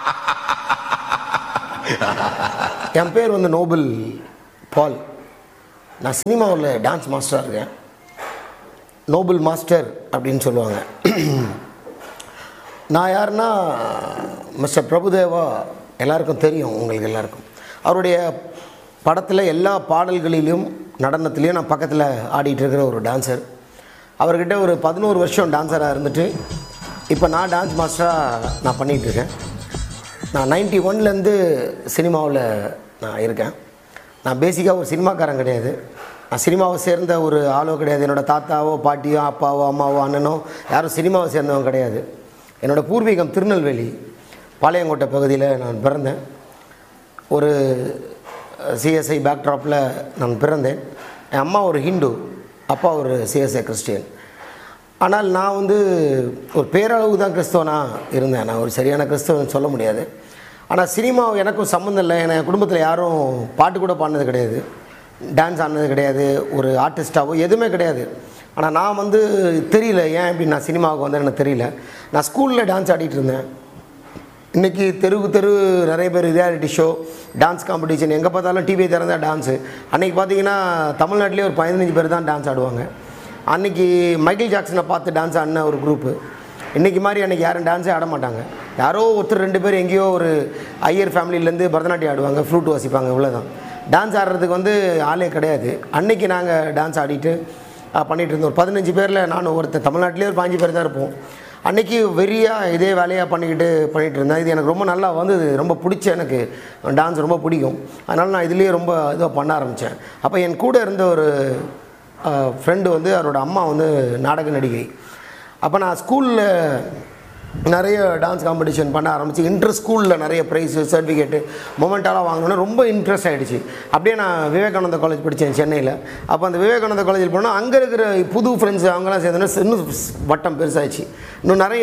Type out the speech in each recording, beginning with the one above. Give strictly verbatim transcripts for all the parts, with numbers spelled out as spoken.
என் பேர் வந்து நோபல் பால். நான் சினிமாவில் டான்ஸ் மாஸ்டராக இருக்கேன். நோபல் மாஸ்டர் அப்படின்னு சொல்லுவாங்க. நான் யாருன்னா மிஸ்டர் பிரபுதேவா எல்லாருக்கும் தெரியும், உங்களுக்கு எல்லாருக்கும். அவருடைய படத்தில் எல்லா பாடல்களிலும் நடனத்துலேயும் நான் பக்கத்தில் ஆடிட்டு இருக்கிற ஒரு டான்ஸர். அவர்கிட்ட ஒரு பதினோரு வருஷம் டான்ஸராக இருந்துட்டு இப்போ நான் டான்ஸ் மாஸ்டராக நான் பண்ணிகிட்ருக்கேன். நான் நைன்டி ஒன்லேருந்து சினிமாவில் நான் இருக்கேன். நான் பேசிக்காக ஒரு சினிமாக்காரன் கிடையாது. நான் சினிமாவை சேர்ந்த ஒரு ஆளோ கிடையாது. என்னோடய தாத்தாவோ பாட்டியோ அப்பாவோ அம்மாவோ அண்ணனோ யாரும் சினிமாவை சேர்ந்தவங்க கிடையாது. என்னோடய பூர்வீகம் திருநெல்வேலி பாளையங்கோட்டை பகுதியில் நான் பிறந்தேன். ஒரு சிஎஸ்ஐ பேக்ட்ராப்பில் நான் பிறந்தேன். என் அம்மா ஒரு ஹிந்து, அப்பா ஒரு சிஎஸ்ஐ கிறிஸ்டியன். ஆனால் நான் வந்து ஒரு பேரளவு தான் கிறிஸ்தவனாக இருந்தேன். நான் ஒரு சரியான கிறிஸ்தவன் சொல்ல முடியாது. ஆனால் சினிமா எனக்கும் சம்மந்தம் இல்லை. என் குடும்பத்தில் யாரும் பாட்டு கூட பாடினது கிடையாது, டான்ஸ் ஆடினது கிடையாது, ஒரு ஆர்டிஸ்டாவோ எதுவுமே கிடையாது. ஆனால் நான் வந்து தெரியல ஏன் இப்படி நான் சினிமாவுக்கு வந்தேன் எனக்கு தெரியல. நான் ஸ்கூலில் டான்ஸ் ஆடிட்டு இருந்தேன். இன்றைக்கி தெருவுக்கு தெரு நிறைய பேர் ரியாலிட்டி ஷோ, டான்ஸ் காம்படிஷன், எங்கே பார்த்தாலும் டிவி திறந்தால் டான்ஸு. அன்றைக்கி பார்த்தீங்கன்னா தமிழ்நாட்டிலே ஒரு பதினஞ்சு பேர் தான் டான்ஸ் ஆடுவாங்க. அன்றைக்கி மைக்கேல் ஜாக்சனை பார்த்து டான்ஸ் ஆடின ஒரு குரூப்பு. இன்றைக்கி மாதிரி அன்றைக்கி யாரும் டான்ஸே ஆட மாட்டாங்க. யாரோ ஒருத்தர் ரெண்டு பேர் எங்கேயோ ஒரு ஐயர் ஃபேமிலியிலேருந்து பரதநாட்டியம் ஆடுவாங்க, ஃப்ளூட் வாசிப்பாங்க, இவ்வளோதான். டான்ஸ் ஆடுறதுக்கு வந்து ஆளே கிடையாது. அன்றைக்கி நாங்கள் டான்ஸ் ஆடிட்டு பண்ணிகிட்டு இருந்தோம். ஒரு பதினஞ்சு பேரில் நான் ஒருத்தர், தமிழ்நாட்டிலே ஒரு பாஞ்சு பேர் தான் இருப்போம். அன்றைக்கி வெறியாக இதே வேலையாக பண்ணிக்கிட்டு பண்ணிகிட்டு இருந்தேன். இது எனக்கு ரொம்ப நல்லா வந்தது, ரொம்ப பிடிச்ச, எனக்கு டான்ஸ் ரொம்ப பிடிக்கும். அதனால் நான் இதுலேயே ரொம்ப இதாக பண்ண ஆரம்பித்தேன். அப்போ என் கூட இருந்த ஒரு ஃப்ரெண்டு வந்து அவரோட அம்மா வந்து நாடக நடிகை. அப்போ நான் ஸ்கூலில் நிறைய டான்ஸ் காம்படிஷன் பண்ண ஆரம்பிச்சு, இன்டர் ஸ்கூலில் நிறைய ப்ரைஸு சர்டிஃபிகேட்டு மொமெண்டாலாம் வாங்கினோன்னா ரொம்ப இன்ட்ரெஸ்ட் ஆகிடுச்சு. அப்படியே நான் விவேகானந்தா காலேஜ் படித்தேன் சென்னையில். அப்போ அந்த விவேகானந்தா காலேஜில் போனால் அங்கே இருக்கிற புது ஃப்ரெண்ட்ஸ் அவங்களாம் சேர்ந்தோன்னா இன்னும் வட்டம் பெருசாகிடுச்சு. இன்னும் நிறைய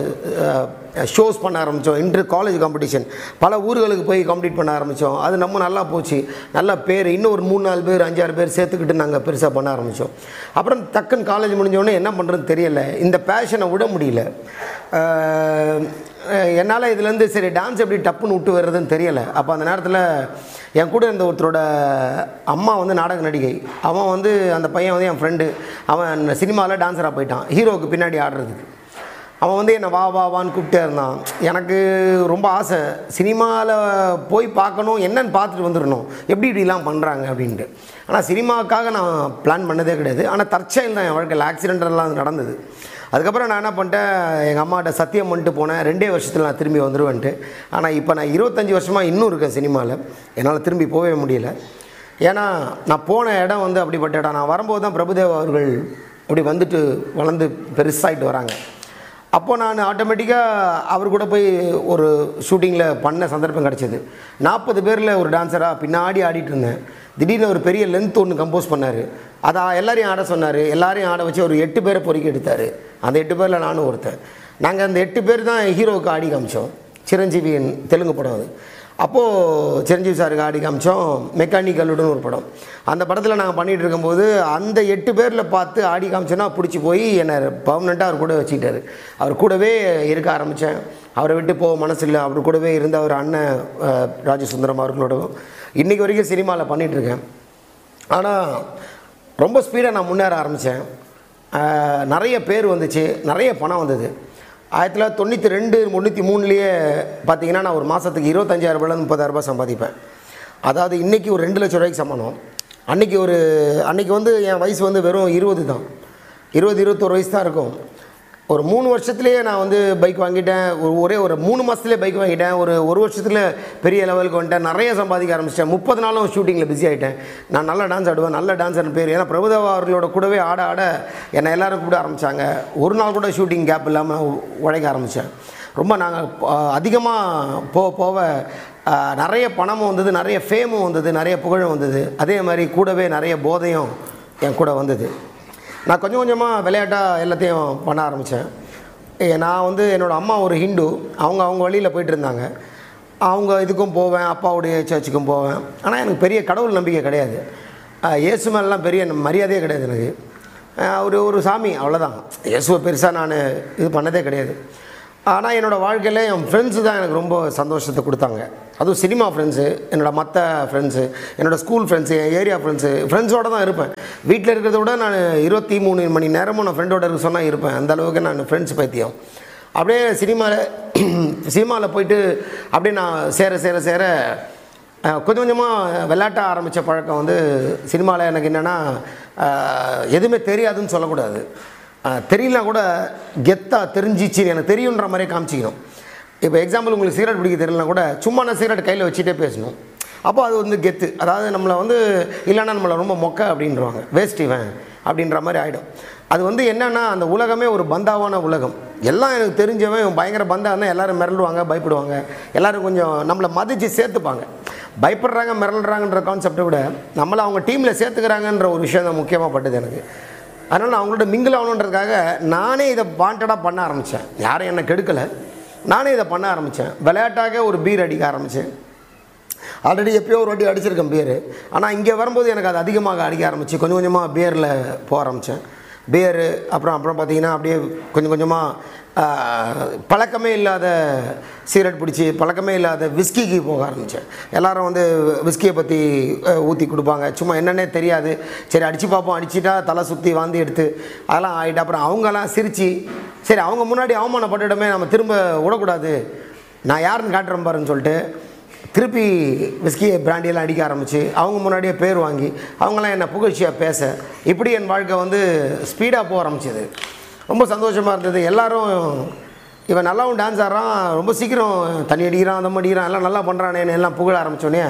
ஷோஸ் பண்ண ஆரம்பித்தோம். இன்டர் காலேஜ் காம்படிஷன் பல ஊர்களுக்கு போய் காம்படிட் பண்ண ஆரம்பித்தோம். அது நம்ம நல்லா போச்சு, நல்லா பேர். இன்னும் ஒரு மூணு நாலு பேர் அஞ்சாறு பேர் சேர்த்துக்கிட்டு நாங்கள் பெருசாக பண்ண ஆரம்பித்தோம். அப்புறம் டக்குன்னு காலேஜ் முடிஞ்சோடனே என்ன பண்ணுறதுன்னு தெரியலை, இந்த பேஷனை விட முடியல என்னால். இதுலேருந்து சரி டான்ஸ் எப்படி டப்புன்னு விட்டு வர்றதுன்னு தெரியலை. அப்போ அந்த நேரத்தில் என் கூட இருந்த ஒருத்தரோட அம்மா வந்து நாடக நடிகை. அவன் வந்து அந்த பையன் வந்து என் ஃப்ரெண்டு. அவன் சினிமாவில் டான்ஸராக போயிட்டான், ஹீரோவுக்கு பின்னாடி ஆடுறதுக்கு. அவன் வந்து என்னை வா வா வான்னு கூப்பிட்டே இருந்தான். எனக்கு ரொம்ப ஆசை, சினிமாவில் போய் பார்க்கணும், என்னென்னு பார்த்துட்டு வந்துடணும், எப்படி இப்படிலாம் பண்ணுறாங்க அப்படின்ட்டு. ஆனால் சினிமாவுக்காக நான் பிளான் பண்ணதே கிடையாது. ஆனால் தற்செயல் தான் என் வாழ்க்கையில் ஆக்சிடென்டெல்லாம் நடந்தது. அதுக்கப்புறம் நான் என்ன பண்ணிட்டேன், எங்கள் அம்மாட்ட சத்தியம் பண்ணிட்டு போனேன், ரெண்டே வருஷத்தில் நான் திரும்பி வந்துடுவேன்ட்டு. ஆனால் இப்போ நான் இருபத்தஞ்சி வருஷமாக இன்னும் இருக்கேன் சினிமாவில். என்னால் திரும்பி போகவே முடியல. ஏன்னா நான் போன இடம் வந்து அப்படிப்பட்ட இடம். நான் வரும்போது தான் பிரபுதேவா அவர்கள் அப்படி வந்துட்டு வளர்ந்து பெருசாகிட்டு வராங்க. அப்போது நான் ஆட்டோமேட்டிக்காக அவர் கூட போய் ஒரு ஷூட்டிங்கில் பண்ண சந்தர்ப்பம் கிடச்சிது. நாற்பது பேரில் ஒரு டான்ஸராக பின்னாடி ஆடிட்டு இருந்தேன். திடீர்னு ஒரு பெரிய லென்த் ஒன்று கம்போஸ் பண்ணார். அதை எல்லாரையும் ஆட சொன்னார். எல்லாரையும் ஆட வச்சு ஒரு எட்டு பேரை பொறுக்கி எடுத்தார். அந்த எட்டு பேரில் நானும் ஒருத்தன். நாங்கள் அந்த எட்டு பேர் தான் ஹீரோவுக்கு ஆடி காமிச்சோம். சிரஞ்சீவியின் தெலுங்கு படம் அது. அப்போது சிரஞ்சீவி சாருக்கு ஆடி காமிச்சோம் மெக்கானிக்கலுடன் ஒரு படம். அந்த படத்தில் நாங்கள் பண்ணிகிட்டு இருக்கும்போது அந்த எட்டு பேரில் பார்த்து ஆடி காமிச்சோன்னா பிடிச்சி போய் என்னை பர்மனெண்ட்டாக அவர் கூட வச்சுக்கிட்டார். அவர் கூடவே இருக்க ஆரம்பித்தேன். அவரை விட்டு போக மனசு இல்லை. அவர் கூடவே இருந்த அவர் அண்ணன் ராஜசுந்தரம் அவர்களோடவும் இன்றைக்கி வரைக்கும் சினிமாவில் பண்ணிகிட்ருக்கேன். ஆனால் ரொம்ப ஸ்பீடாக நான் முன்னேற ஆரம்பித்தேன். நிறைய பேர் வந்துச்சு, நிறைய பணம் வந்தது. ஆயிரத்தி தொள்ளாயிரத்தி தொண்ணூற்றி ரெண்டு முந்நூற்றி மூணுலேயே பார்த்தீங்கன்னா நான் ஒரு மாதத்துக்கு இருபத்தஞ்சாயிரம் ரூபாயிலேருந்து முப்பதாயிரரூபா சம்பாதிப்பேன். அதாவது இன்றைக்கி ஒரு ரெண்டு லட்ச ரூபாய்க்கு சம்பளம். அன்றைக்கி ஒரு அன்றைக்கி வந்து என் வயசு வந்து வெறும் இருபது தான், இருபது இருபத்தொரு வயசு தான் இருக்கும். ஒரு மூணு வருஷத்துலேயே நான் வந்து பைக் வாங்கிட்டேன். ஒரு ஒரே ஒரு மூணு மாதத்துலேயே பைக் வாங்கிட்டேன். ஒரு ஒரு வருஷத்தில் பெரிய லெவலுக்கு வந்துட்டேன். நிறைய சம்பாதிக்க ஆரம்பிச்சிட்டேன். முப்பது நாளும் ஷூட்டிங்கில் பிஸி ஆகிட்டேன். நான் நல்லா டான்ஸ் ஆடுவேன், நல்ல டான்ஸர்னு பேர். ஏன்னா பிரபுதேவா அவர்களோட கூடவே ஆட ஆட என்னை எல்லோரும் கூப்பிட ஆரம்பித்தாங்க. ஒரு நாள் கூட ஷூட்டிங் கேப் இல்லாமல் உழைக்க ஆரம்பித்தேன். ரொம்ப நாங்கள் அதிகமாக போக போக நிறைய பணமும் வந்தது, நிறைய ஃபேமும் வந்தது, நிறைய புகழும் வந்தது. அதே மாதிரி கூடவே நிறைய போதையும் என் கூட வந்தது. நான் கொஞ்சம் கொஞ்சமாக விளையாட்டாக எல்லாத்தையும் பண்ண ஆரம்பித்தேன். நான் வந்து என்னோடய அம்மா ஒரு ஹிந்து, அவங்க அவங்க வழியில் போயிட்டு இருந்தாங்க. அவங்க இதுக்கும் போவேன், அப்பாவுடைய சர்ச்சுக்கும் போவேன். ஆனால் எனக்கு பெரிய கடவுள் நம்பிக்கை கிடையாது. இயேசு மேலாம் பெரிய மரியாதையே கிடையாது எனக்கு. ஒரு ஒரு சாமி அவ்வளோதான். இயேசுவை பெருசாக நான் இது பண்ணதே கிடையாது. ஆனால் என்னோடய வாழ்க்கையில் என் ஃப்ரெண்ட்ஸு தான் எனக்கு ரொம்ப சந்தோஷத்தை கொடுத்தாங்க. அதுவும் சினிமா ஃப்ரெண்ட்ஸு, என்னோடய மற்ற ஃப்ரெண்ட்ஸு, என்னோடய ஸ்கூல் ஃப்ரெண்ட்ஸு, என் ஏரியா ஃப்ரெண்ட்ஸு, ஃப்ரெண்ட்ஸோடு தான் இருப்பேன். வீட்டில் இருக்கிறத விட நான் இருபத்தி மூணு மணி நேரமும் நான் ஃப்ரெண்டோட இருக்க சொன்னால் இருப்பேன். அந்தளவுக்கு நான் ஃப்ரெண்ட்ஸ் பைத்தியம். அப்படியே சினிமாவில் சினிமாவில் போயிட்டு அப்படியே நான் சேர சேர சேர கொஞ்சம் கொஞ்சமாக விளையாட்ட ஆரம்பித்த பழக்கம் வந்து சினிமாவில் எனக்கு என்னென்னா எதுவுமே தெரியாதுன்னு சொல்லக்கூடாது. தெரியலனா கூட கெத்தாக தெரிஞ்சிச்சு எனக்கு தெரியுன்ற மாதிரியே காமிச்சிக்கணும். இப்போ எக்ஸாம்பிள் உங்களுக்கு சிகரெட் பிடிக்க தெரியலனா கூட சும்மா நான் சிகரெட் கையில் வச்சுட்டே பேசணும். அப்போ அது வந்து கெத்து. அதாவது நம்மளை வந்து இல்லைன்னா நம்மளை ரொம்ப மொக்க அப்படின்றவாங்க, வேஸ்ட் இவன் அப்படின்ற மாதிரி ஆகிடும். அது வந்து என்னென்னா அந்த உலகமே ஒரு பந்தாவான உலகம். எல்லாம் எனக்கு தெரிஞ்சவன் பயங்கர பந்தா இருந்தால் எல்லோரும் மிரளுவாங்க, பயப்படுவாங்க, எல்லோரும் கொஞ்சம் நம்மளை மதித்து சேர்த்துப்பாங்க. பயப்படுறாங்க மிரளுறாங்கன்ற கான்செப்டை விட நம்மளை அவங்க டீமில் சேர்த்துக்கிறாங்கன்ற ஒரு விஷயம் தான் முக்கியமாக பட்டுது எனக்கு. அதனால் நான் அவங்கள்ட்ட மிங்கிள் ஆகணுன்றதுக்காக நானே இதை வாண்டடாக பண்ண ஆரம்பித்தேன். யாரும் என்னை கெடுக்கலை, நானே இதை பண்ண ஆரம்பித்தேன். விளையாட்டாக ஒரு பீர் அடிக்க ஆரம்பித்தேன். ஆல்ரெடி எப்போயோ ஒரு வாட்டி அடிச்சிருக்கேன் பீரு. ஆனால் இங்கே வரும்போது எனக்கு அது அதிகமாக அடிக்க ஆரம்பிச்சு கொஞ்சம் கொஞ்சமாக பியரில் போக ஆரம்பித்தேன். பியரு அப்புறம் அப்புறம் பார்த்திங்கன்னா அப்படியே கொஞ்சம் கொஞ்சமாக பழக்கமே இல்லாத சிகரெட் பிடிச்சி பழக்கமே இல்லாத விஸ்கிக்கு போக ஆரம்பித்தேன். எல்லோரும் வந்து விஸ்கியை பற்றி ஊற்றி கொடுப்பாங்க, சும்மா என்னென்னே தெரியாது. சரி அடித்து பார்ப்போம், அடிச்சுட்டா தலை சுற்றி வாந்தி எடுத்து அதெல்லாம் ஆகிட்டு அப்புறம் அவங்கெல்லாம் சிரித்து சரி அவங்க முன்னாடி அவமானப்பட்டுடமே நம்ம திரும்ப விடக்கூடாது, நான் யாருன்னு காட்டுறேன் பாருன்னு சொல்லிட்டு திருப்பி விஸ்கியை பிராண்டியெல்லாம் அடிக்க ஆரம்பித்து அவங்க முன்னாடியே பேர் வாங்கி அவங்களாம் என்னை புகழ்ச்சியாக பேச இப்படி என் வாழ்க்கை வந்து ஸ்பீடாக போக ஆரம்பிச்சிது. ரொம்ப சந்தோஷமாக இருந்தது. எல்லோரும் இவன் நல்லாவும் டான்ஸ் ஆடுறான், ரொம்ப சீக்கிரம் தண்ணி அடிக்கிறான், அந்த அடிக்கிறான், எல்லாம் நல்லா பண்ணுறானேன்னு எல்லாம் புகழ ஆரம்பித்தோடனே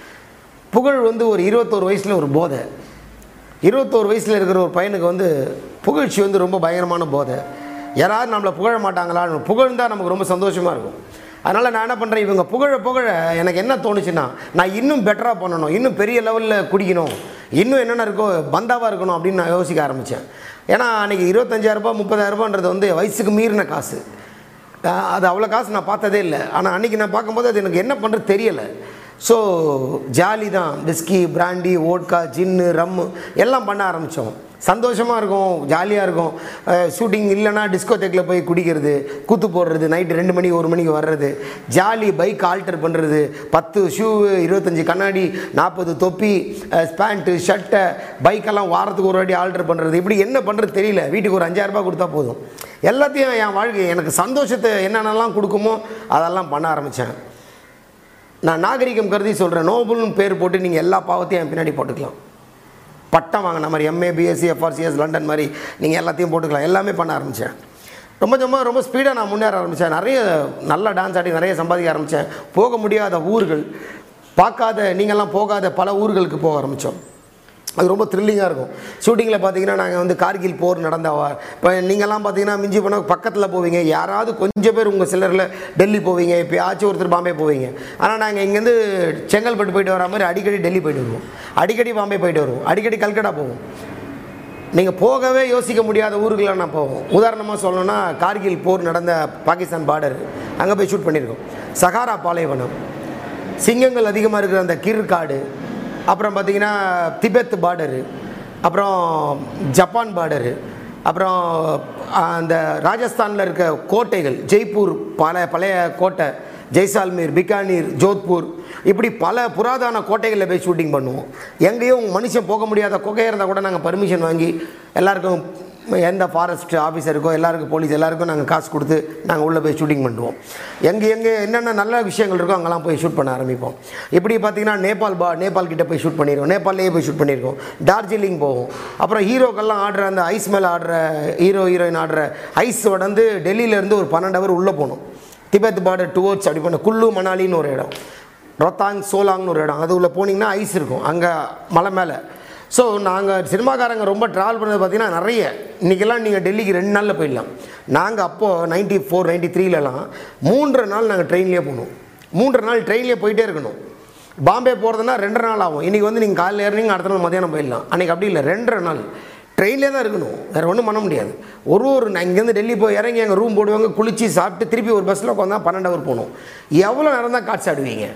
புகழ் வந்து ஒரு இருபத்தோரு வயசில் ஒரு போதை. இருபத்தோரு வயசில் இருக்கிற ஒரு பையனுக்கு வந்து புகழ்ச்சி வந்து ரொம்ப பயங்கரமான போதை. யாராவது நம்மளை புகழ மாட்டாங்களான்னு புகழ்ந்தால் நமக்கு ரொம்ப சந்தோஷமாக இருக்கும். அதனால் நான் என்ன பண்ணுறேன், இவங்க புகழ புகழ எனக்கு என்ன தோணுச்சுன்னா நான் இன்னும் பெட்டராக பண்ணணும், இன்னும் பெரிய லெவலில் குடிக்கணும், இன்னும் என்னென்ன இருக்கோ பந்தாவாக இருக்கணும் அப்படின்னு நான் யோசிக்க ஆரம்பித்தேன். ஏன்னா அன்றைக்கி இருபத்தஞ்சாயிரரூபா முப்பதாயிரரூபான்றது வந்து வயசுக்கு மீறின காசு. அது அவ்வளோ காசு நான் பார்த்ததே இல்லை. ஆனால் அன்றைக்கி நான் பார்க்கும்போது அது எனக்கு என்ன பண்ணுறது தெரியலை. ஸோ ஜாலி தான், விஸ்கி, பிராண்டி, ஓட்கா, ஜின்னு, ரம்மு எல்லாம் பண்ண ஆரம்பித்தோம். சந்தோஷமாக இருக்கும், ஜாலியாக இருக்கும். ஷூட்டிங் இல்லைன்னா டிஸ்கோதேக்கில் போய் குடிக்கிறது, கூத்து போடுறது, நைட்டு ரெண்டு மணி ஒரு மணிக்கு வர்றது, ஜாலி பைக் ஆல்டர் பண்ணுறது, பத்து ஷூ, இருபத்தஞ்சி கண்ணாடி, நாற்பது தொப்பி, பேண்ட்டு, ஷர்ட்டை, பைக்கெல்லாம் வாரத்துக்கு ஒரு வாட்டி ஆல்டர் பண்ணுறது, இப்படி என்ன பண்ணுறது தெரியல. வீட்டுக்கு ஒரு அஞ்சாயிரரூபா கொடுத்தா போதும். எல்லாத்தையும் என் வாழ்க்கை எனக்கு சந்தோஷத்தை என்னென்னலாம் கொடுக்குமோ அதெல்லாம் பண்ண ஆரம்பித்தேன். நான் நாகரிகம் கருதி சொல்கிறேன், நோபல்னு பேர் போட்டு நீங்கள் எல்லா பாவத்தையும் என் பின்னாடி போட்டுக்கலாம். பட்டம் வாங்கின மாதிரி எம்ஏ, பிஎஸ்சி, எஃப்ஆர்சிஎஸ், லண்டன் மாதிரி நீங்கள் எல்லாத்தையும் போட்டுக்கலாம். எல்லாமே பண்ண ஆரம்பித்தேன். ரொம்ப ரொம்ப ரொம்ப ஸ்பீடாக நான் முன்னேற ஆரம்பித்தேன். நிறைய நல்லா டான்ஸ் ஆடி நிறைய சம்பாதிக்க ஆரம்பித்தேன். போக முடியாத ஊர்கள், பார்க்காத நீங்கள்லாம் போகாத பல ஊர்களுக்கு போக ஆரம்பித்தோம். அது ரொம்ப த்ரில்லிங்காக இருக்கும். ஷூட்டிங்கில் பார்த்தீங்கன்னா நாங்கள் வந்து கார்கில் போர் நடந்தவா, இப்போ நீங்கள்லாம் பார்த்தீங்கன்னா மிஞ்சி போனால் பக்கத்தில் போவீங்க, யாராவது கொஞ்சம் பேர் உங்கள் சிலரில் டெல்லி போவீங்க, இப்போ ஆச்சு ஒருத்தர் பாம்பே போவீங்க. ஆனால் நாங்கள் இங்கேருந்து செங்கல்பட்டு போய்ட்டு வர மாதிரி அடிக்கடி டெல்லி போய்ட்டு வருவோம், அடிக்கடி பாம்பே போய்ட்டு வருவோம், அடிக்கடி கல்கட்டா போவோம். நீங்கள் போகவே யோசிக்க முடியாத ஊருக்கெலாம் நான் போவோம். உதாரணமாக சொல்லணும்னா கார்கில் போர் நடந்த பாகிஸ்தான் பார்டர், அங்கே போய் ஷூட் பண்ணியிருக்கோம். சஹாரா பாலைவனம், சிங்கங்கள் அதிகமாக இருக்கிற அந்த கிர்காடு, அப்புறம் பார்த்திங்கன்னா திபெத் பார்டரு, அப்புறம் ஜப்பான் பார்டரு, அப்புறம் அந்த ராஜஸ்தானில் இருக்க கோட்டைகள், ஜெய்ப்பூர் பல பழைய கோட்டை, ஜெய்சால்மீர், பிகானீர், ஜோத்பூர், இப்படி பல புராதன கோட்டைகளில் போய் ஷூட்டிங் பண்ணுவோம். எங்கேயும் மனுஷன் போக முடியாத குகையாக இருந்தால் கூட நாங்கள் பர்மிஷன் வாங்கி எல்லாருக்கும், எந்த ஃபாரஸ்ட் ஆஃபீஸருக்கோ எல்லாருக்கும், போலீஸ் எல்லாருக்கும் நாங்கள் காசு கொடுத்து நாங்கள் உள்ளே போய் ஷூட்டிங் பண்ணுவோம். எங்கே எங்கே என்னென்ன நல்ல விஷயங்கள் இருக்கோ அங்கெல்லாம் போய் ஷூட் பண்ண ஆரம்பிப்போம். இப்படி பார்த்திங்கன்னா நேபாள் பா நேபாள் கிட்டே போய் ஷூட் பண்ணியிருக்கோம், நேபாளிலேயே போய் ஷூட் பண்ணியிருக்கோம். டார்ஜிலிங் போவோம். அப்புறம் ஹீரோக்கெல்லாம் ஆடுற அந்த ஐஸ் மேலே ஆடுற ஹீரோ ஹீரோயின் ஆடுற ஐஸ் வந்து டெல்லியிலேருந்து ஒரு பன்னெண்டு ஹவர் உள்ளே போகணும். திபெத் பார்டர் டுவோர்ட்ஸ் அப்படி பண்ண குல்லு மணாலின்னு ஒரு இடம், ரொத்தாங் சோலாங்னு ஒரு இடம், அது உள்ளே போனீங்கன்னா ஐஸ் இருக்கும் அங்கே மலை மேலே. ஸோ நாங்கள் சினிமாக்காரங்க ரொம்ப ட்ராவல் பண்ணது பார்த்திங்கன்னா நிறைய. இன்றைக்கெல்லாம் நீங்கள் டெல்லிக்கு ரெண்டு நாளில் போயிடலாம். நாங்கள் அப்போது நைன்ட்டி ஃபோர் நைன்ட்டி த்ரீலலாம் மூன்றரை நாள் நாங்கள் ட்ரெயின்லேயே போகணும். மூன்றரை நாள் ட்ரெயின்லேயே போயிட்டே இருக்கணும். பாம்பே போகிறதுனா ரெண்டரை நாள் ஆகும். இன்றைக்கி வந்து நீங்கள் காலையில் ஏறினீங்க, அடுத்த நாள் மதியானம் போயிடலாம். அன்றைக்கி அப்படி இல்லை, ரெண்டரை நாள் ட்ரெயின்லேயே தான் இருக்கணும், வேறு ஒன்றும் பண்ண முடியாது. ஒரு ஒரு நான் இங்கேருந்து டெல்லி போய் இறங்கி எங்கள் ரூம் போடுவாங்க, குளித்து சாப்பிட்டு திருப்பி ஒரு பஸ்ஸில் உட்காந்தா பன்னெண்டு ஹவர் போகணும். எவ்வளோ நேரம் தான் காட்சி ஆடுவீங்க?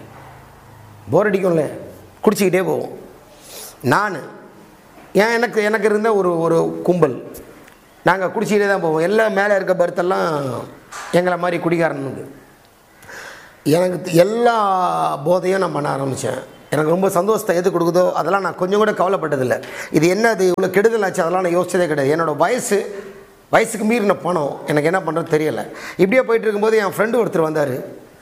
போர் அடிக்கும்ல, குடிச்சிக்கிட்டே போவோம். நான் ஏன் எனக்கு எனக்கு இருந்த ஒரு ஒரு கும்பல், நாங்கள் குடிச்சிக்கிட்டே தான் போவோம். எல்லாம் மேலே இருக்க பர்த்தெல்லாம் எங்களை மாதிரி குடிகாரனுக்கு. எனக்கு எல்லா போதையும் நான் பண்ண ஆரம்பித்தேன். எனக்கு ரொம்ப சந்தோஷத்தை எது கொடுக்குதோ அதெல்லாம் நான் கொஞ்சம் கூட கவலைப்பட்டதில்லை. இது என்ன அது இவ்வளோ கெடுதல் ஆச்சு அதெல்லாம் நான் யோசிச்சதே கிடையாது. என்னோடய வயசு வயசுக்கு மீறின பணம் எனக்கு என்ன பண்ணுறது தெரியலை. இப்படியே போயிட்டு இருக்கும்போது என் ஃப்ரெண்டு ஒருத்தர் வந்தார்.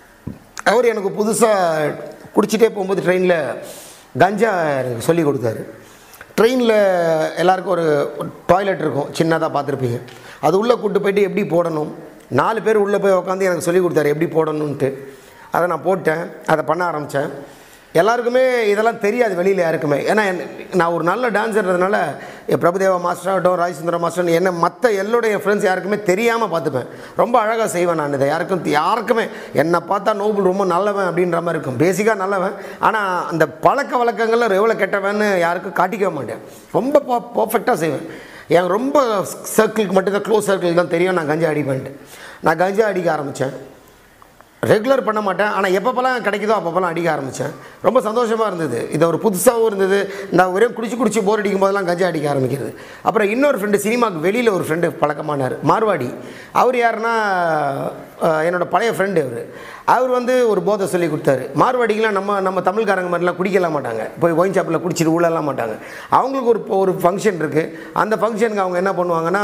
அவர் எனக்கு புதுசாக குடிச்சிட்டே போகும்போது ட்ரெயினில் கஞ்சா எனக்கு சொல்லி கொடுத்தாரு. ட்ரெயினில் எல்லாருக்கும் ஒரு டாய்லெட் இருக்கும், சின்னதாக பார்த்துருப்பீங்க. அது உள்ளே கூப்பிட்டு போய்ட்டு எப்படி போடணும், நாலு பேர் உள்ளே போய் உட்காந்து எனக்கு சொல்லி கொடுத்தாரு எப்படி போடணுன்ட்டு. அதை நான் போட்டேன், அதை பண்ண ஆரம்பித்தேன். எல்லாருக்குமே இதெல்லாம் தெரியாது வெளியில் யாருக்குமே. ஏன்னா நான் ஒரு நல்ல டான்ஸர்ன்றதுனால பிரபுதேவா மாஸ்டர் ஆகட்டும், ராஜசுந்தரம் மாஸ்டர், என்ன மற்ற எல்லோடைய ஃப்ரெண்ட்ஸ் யாருக்குமே தெரியாமல் பார்த்துப்பேன். ரொம்ப அழகாக செய்வேன் நான் இதை. யாருக்கும் யாருக்குமே என்னை பார்த்தா நோபல் ரொம்ப நல்லவன் அப்படின்ற மாதிரி இருக்கும். பேசிக்காக நல்லவன், ஆனால் அந்த பழக்க வழக்கங்களில் எவ்வளோ கெட்டவன்னு யாருக்கும் காட்டிக்க மாட்டேன். ரொம்ப ப பர்ஃபெக்டாக செய்வேன். எனக்கு ரொம்ப சர்க்கிளுக்கு மட்டும்தான், க்ளோஸ் சர்க்கிள் தான் தெரியும் நான் கஞ்சா அடிப்பேன்ட்டு. நான் கஞ்சா அடிக்க ஆரம்பித்தேன். ரெகுலர் பண்ண மாட்டேன், ஆனால் எப்பப்போலாம் கிடைக்குதோ அப்பப்போலாம் அடிக்க ஆரம்பித்தேன். ரொம்ப சந்தோஷமாக இருந்தது. இது ஒரு புதுசாகவும் இருந்தது. நான் ஒரே குடிச்சு குடிச்சு போர் அடிக்கும் போதெல்லாம் கஞ்சா அடிக்க ஆரம்பிக்கிறது. அப்புறம் இன்னொரு ஃப்ரெண்டு, சினிமாவுக்கு வெளியில் ஒரு ஃப்ரெண்டு பழக்கமானார், மார்வாடி. அவர் யாருன்னா என்னோடய பழைய ஃப்ரெண்டு. அவர் அவர் வந்து ஒரு போதை சொல்லி கொடுத்தாரு. மார்வாடிக்கெலாம் நம்ம நம்ம தமிழ்காரங்க மாதிரிலாம் குடிக்கலாம் மாட்டாங்க, போய் ஒயின் ஷாப்பில் குடிச்சிட்டு ஊழலாம் மாட்டாங்க. அவங்களுக்கு ஒரு ஒரு ஃபங்க்ஷன் இருக்குது. அந்த ஃபங்க்ஷனுக்கு அவங்க என்ன பண்ணுவாங்கன்னா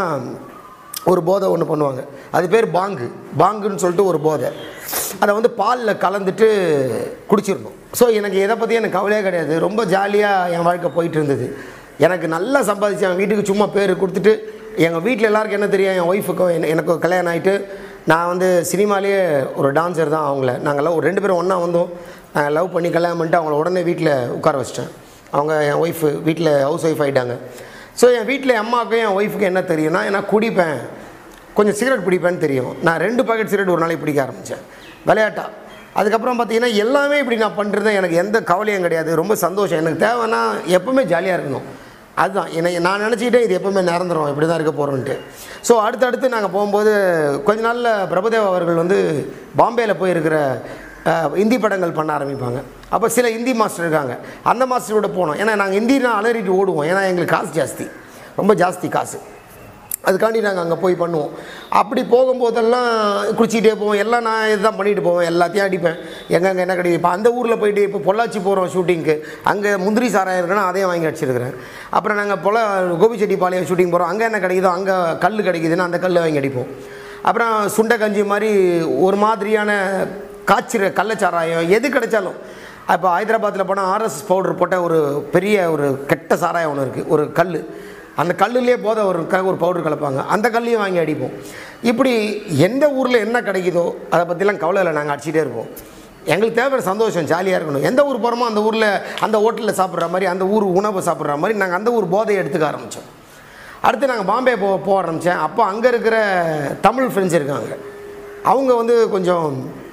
ஒரு போதை ஒன்று பண்ணுவாங்க. அது பேர் பாங்கு. பாங்குன்னு சொல்லிட்டு ஒரு போதை. அதை வந்து பாலில் கலந்துட்டு குடிச்சிடணும். ஸோ எனக்கு எதை பற்றி எனக்கு கவலையே கிடையாது. ரொம்ப ஜாலியாக என் வாழ்க்கை போயிட்டு இருந்தது. எனக்கு நல்லா சம்பாதிச்சு என் வீட்டுக்கு சும்மா பேர் கொடுத்துட்டு, எங்கள் வீட்டில் எல்லாருக்கும் என்ன தெரியும், என் ஒய்ஃபுக்கும் என்ன எனக்கு கல்யாணம் ஆகிட்டு நான் வந்து சினிமாலேயே ஒரு டான்ஸர் தான். அவங்கள நாங்கள்லாம் ஒரு ரெண்டு பேரும் ஒன்றா வந்தோம். நாங்கள் லவ் பண்ணி கல்யாணம் பண்ணிட்டு அவங்கள உடனே வீட்டில் உட்கார வச்சிட்டேன். அவங்க என் ஒய்ஃபு வீட்டில் ஹவுஸ் ஒய்ஃப் ஆகிட்டாங்க. ஸோ என் வீட்டில் அம்மாவுக்கும் என் ஒய்ஃபுக்கும் என்ன தெரியும்னா, நான் குடிப்பேன், கொஞ்சம் சிகரெட் பிடிப்பேன்னு தெரியும். நான் ரெண்டு பாக்கெட் சிகரெட் ஒரு நாளைக்கு பிடிக்க ஆரம்பித்தேன் விளையாட்டா. அதுக்கப்புறம் பார்த்தீங்கன்னா எல்லாமே இப்படி நான் பண்ணுறேன். எனக்கு எந்த கவலையும் கிடையாது. ரொம்ப சந்தோஷம். எனக்கு தேவைன்னா எப்போவுமே ஜாலியாக இருக்கணும். அதுதான் என்னை நான் நினச்சிக்கிட்டே இது எப்போவுமே நிரந்தரம், இப்படி தான் இருக்க போகிறோன்ட்டு. ஸோ அடுத்தடுத்து நாங்கள் போகும்போது கொஞ்ச நாளில் பிரபுதேவா அவர்கள் வந்து பாம்பேயில் போயிருக்கிற ஹிந்தி படங்கள் பண்ண ஆரம்பிப்பாங்க. அப்போ சில ஹிந்தி மாஸ்டர் இருக்காங்க, அந்த மாஸ்டரோட போனோம். ஏன்னா நாங்கள் ஹிந்தினா அலறிட்டு ஓடுவோம். ஏன்னா எங்களுக்கு காசு ஜாஸ்தி, ரொம்ப ஜாஸ்தி காசு. அதுக்காண்டி நாங்கள் அங்கே போய் பண்ணுவோம். அப்படி போகும்போதெல்லாம் குடிச்சிக்கிட்டே போவோம். எல்லாம் நான் இதுதான் பண்ணிட்டு போவேன், எல்லாத்தையும் அடிப்பேன். எங்கெங்கே என்ன கிடைக்கும். இப்போ அந்த ஊரில் போயிட்டு இப்போ பொள்ளாச்சி போகிறோம் ஷூட்டிங்க்கு, அங்கே முந்திரி சாராயம் இருக்குன்னா அதையும் வாங்கி அடிச்சிருக்கிறேன். அப்புறம் நாங்கள் பொல கோபிச்செட்டிப்பாளையம் ஷூட்டிங் போகிறோம், அங்கே என்ன கிடைக்குதோ அங்கே கல் கிடைக்குதுன்னா அந்த கல் வாங்கி அடிப்போம். அப்புறம் சுண்டை கஞ்சி மாதிரி ஒரு மாதிரியான காய்ச்சிற கள்ளச்சாராயம் எது கிடைச்சாலும். இப்போ ஹைதராபாத்தில் போனால் ஆர்எஸ் பவுடர் போட்ட ஒரு பெரிய ஒரு கெட்ட சாராயம் ஒன்று இருக்குது, ஒரு கல். அந்த கல்லுலேயே போதை ஒரு ஒரு பவுடர் கலப்பாங்க, அந்த கல்லையும் வாங்கி அடிப்போம். இப்படி எந்த ஊரில் என்ன கிடைக்குதோ அதை பற்றிலாம் கவலை இல்லை, நாங்கள் அடிச்சிட்டே இருப்போம். எங்களுக்கு தேவை சந்தோஷம், ஜாலியாக இருக்கணும். எந்த ஊர் போகிறோமோ அந்த ஊரில் அந்த ஹோட்டலில் சாப்பிட்ற மாதிரி, அந்த ஊர் உணவை சாப்பிட்ற மாதிரி நாங்கள் அந்த ஊர் போதையை எடுத்துக்க ஆரம்பித்தோம். அடுத்து நாங்கள் பாம்பே போ போக ஆரம்பித்தேன். அப்போ அங்கே இருக்கிற தமிழ் ஃப்ரெண்ட்ஸ் இருக்காங்க. அவங்க வந்து கொஞ்சம்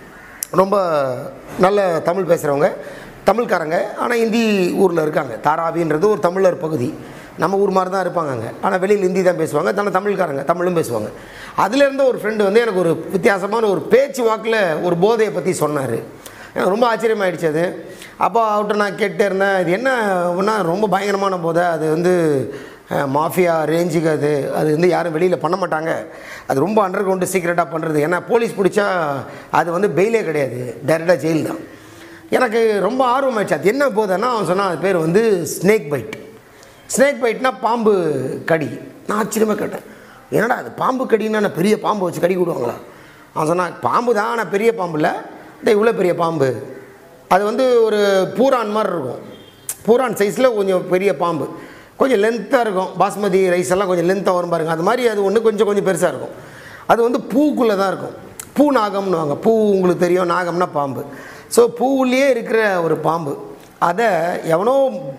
ரொம்ப நல்ல தமிழ் பேசுகிறவங்க, தமிழ்காரங்க. ஆனால் ஹிந்தி ஊரில் இருக்காங்க. தாராவின்றது ஒரு தமிழர் பகுதி, நம்ம ஊர் மாதிரி தான் இருப்பாங்க அங்கே. ஆனால் வெளியில் ஹிந்தி தான் பேசுவாங்க, தானே தமிழ்காரங்க, தமிழும் பேசுவாங்க. அதுலேருந்து ஒரு ஃப்ரெண்டு வந்து எனக்கு ஒரு வித்தியாசமான ஒரு பேச்சு வாக்கில் ஒரு போதையை பற்றி சொன்னார். எனக்கு ரொம்ப ஆச்சரியமாகிடுச்சு அது. அப்போ அவர்கிட்ட நான் கேட்டே இருந்தேன், இது என்ன ரொம்ப பயங்கரமான போதை, அது வந்து மாஃபியா ரேஞ்சுக்கு, அது அது வந்து யாரும் வெளியில் பண்ண மாட்டாங்க, அது ரொம்ப அண்டர் கிரவுண்டு சீக்ரெட்டாக பண்ணுறது. ஏன்னா போலீஸ் பிடிச்சா அது வந்து பெயிலே கிடையாது, டைரெக்டாக ஜெயில் தான். எனக்கு ரொம்ப ஆர்வமாகிடுச்சு. அது என்ன போதைன்னா அவன் சொன்னான், அது பேர் வந்து ஸ்னேக் பைட். ஸ்னேக் பைட்னா பாம்பு கடி. நான் ஆச்சரியமாக கேட்டேன், என்னடா அது பாம்பு கடின்னா நான் பெரிய பாம்பு வச்சு கடி விடுவாங்களா? அவன் சொன்னான், பாம்பு தான், ஆனால் பெரிய பாம்பு இல்லை, இந்த இவ்வளோ பெரிய பாம்பு. அது வந்து ஒரு பூரான் மாதிரி இருக்கும், பூரான் சைஸில் கொஞ்சம் பெரிய பாம்பு, கொஞ்சம் லென்த்தாக இருக்கும். பாஸ்மதி ரைஸ் எல்லாம் கொஞ்சம் லென்த்தாக வரும் பாருங்கள், அது மாதிரி அது ஒன்று கொஞ்சம் கொஞ்சம் பெருசாக இருக்கும். அது வந்து பூக்குள்ளே தான் இருக்கும். பூ நாகம்னு வாங்க, பூ உங்களுக்கு தெரியும், நாகம்னா பாம்பு. ஸோ பூவுலேயே இருக்கிற ஒரு பாம்பு. அதை எவனோ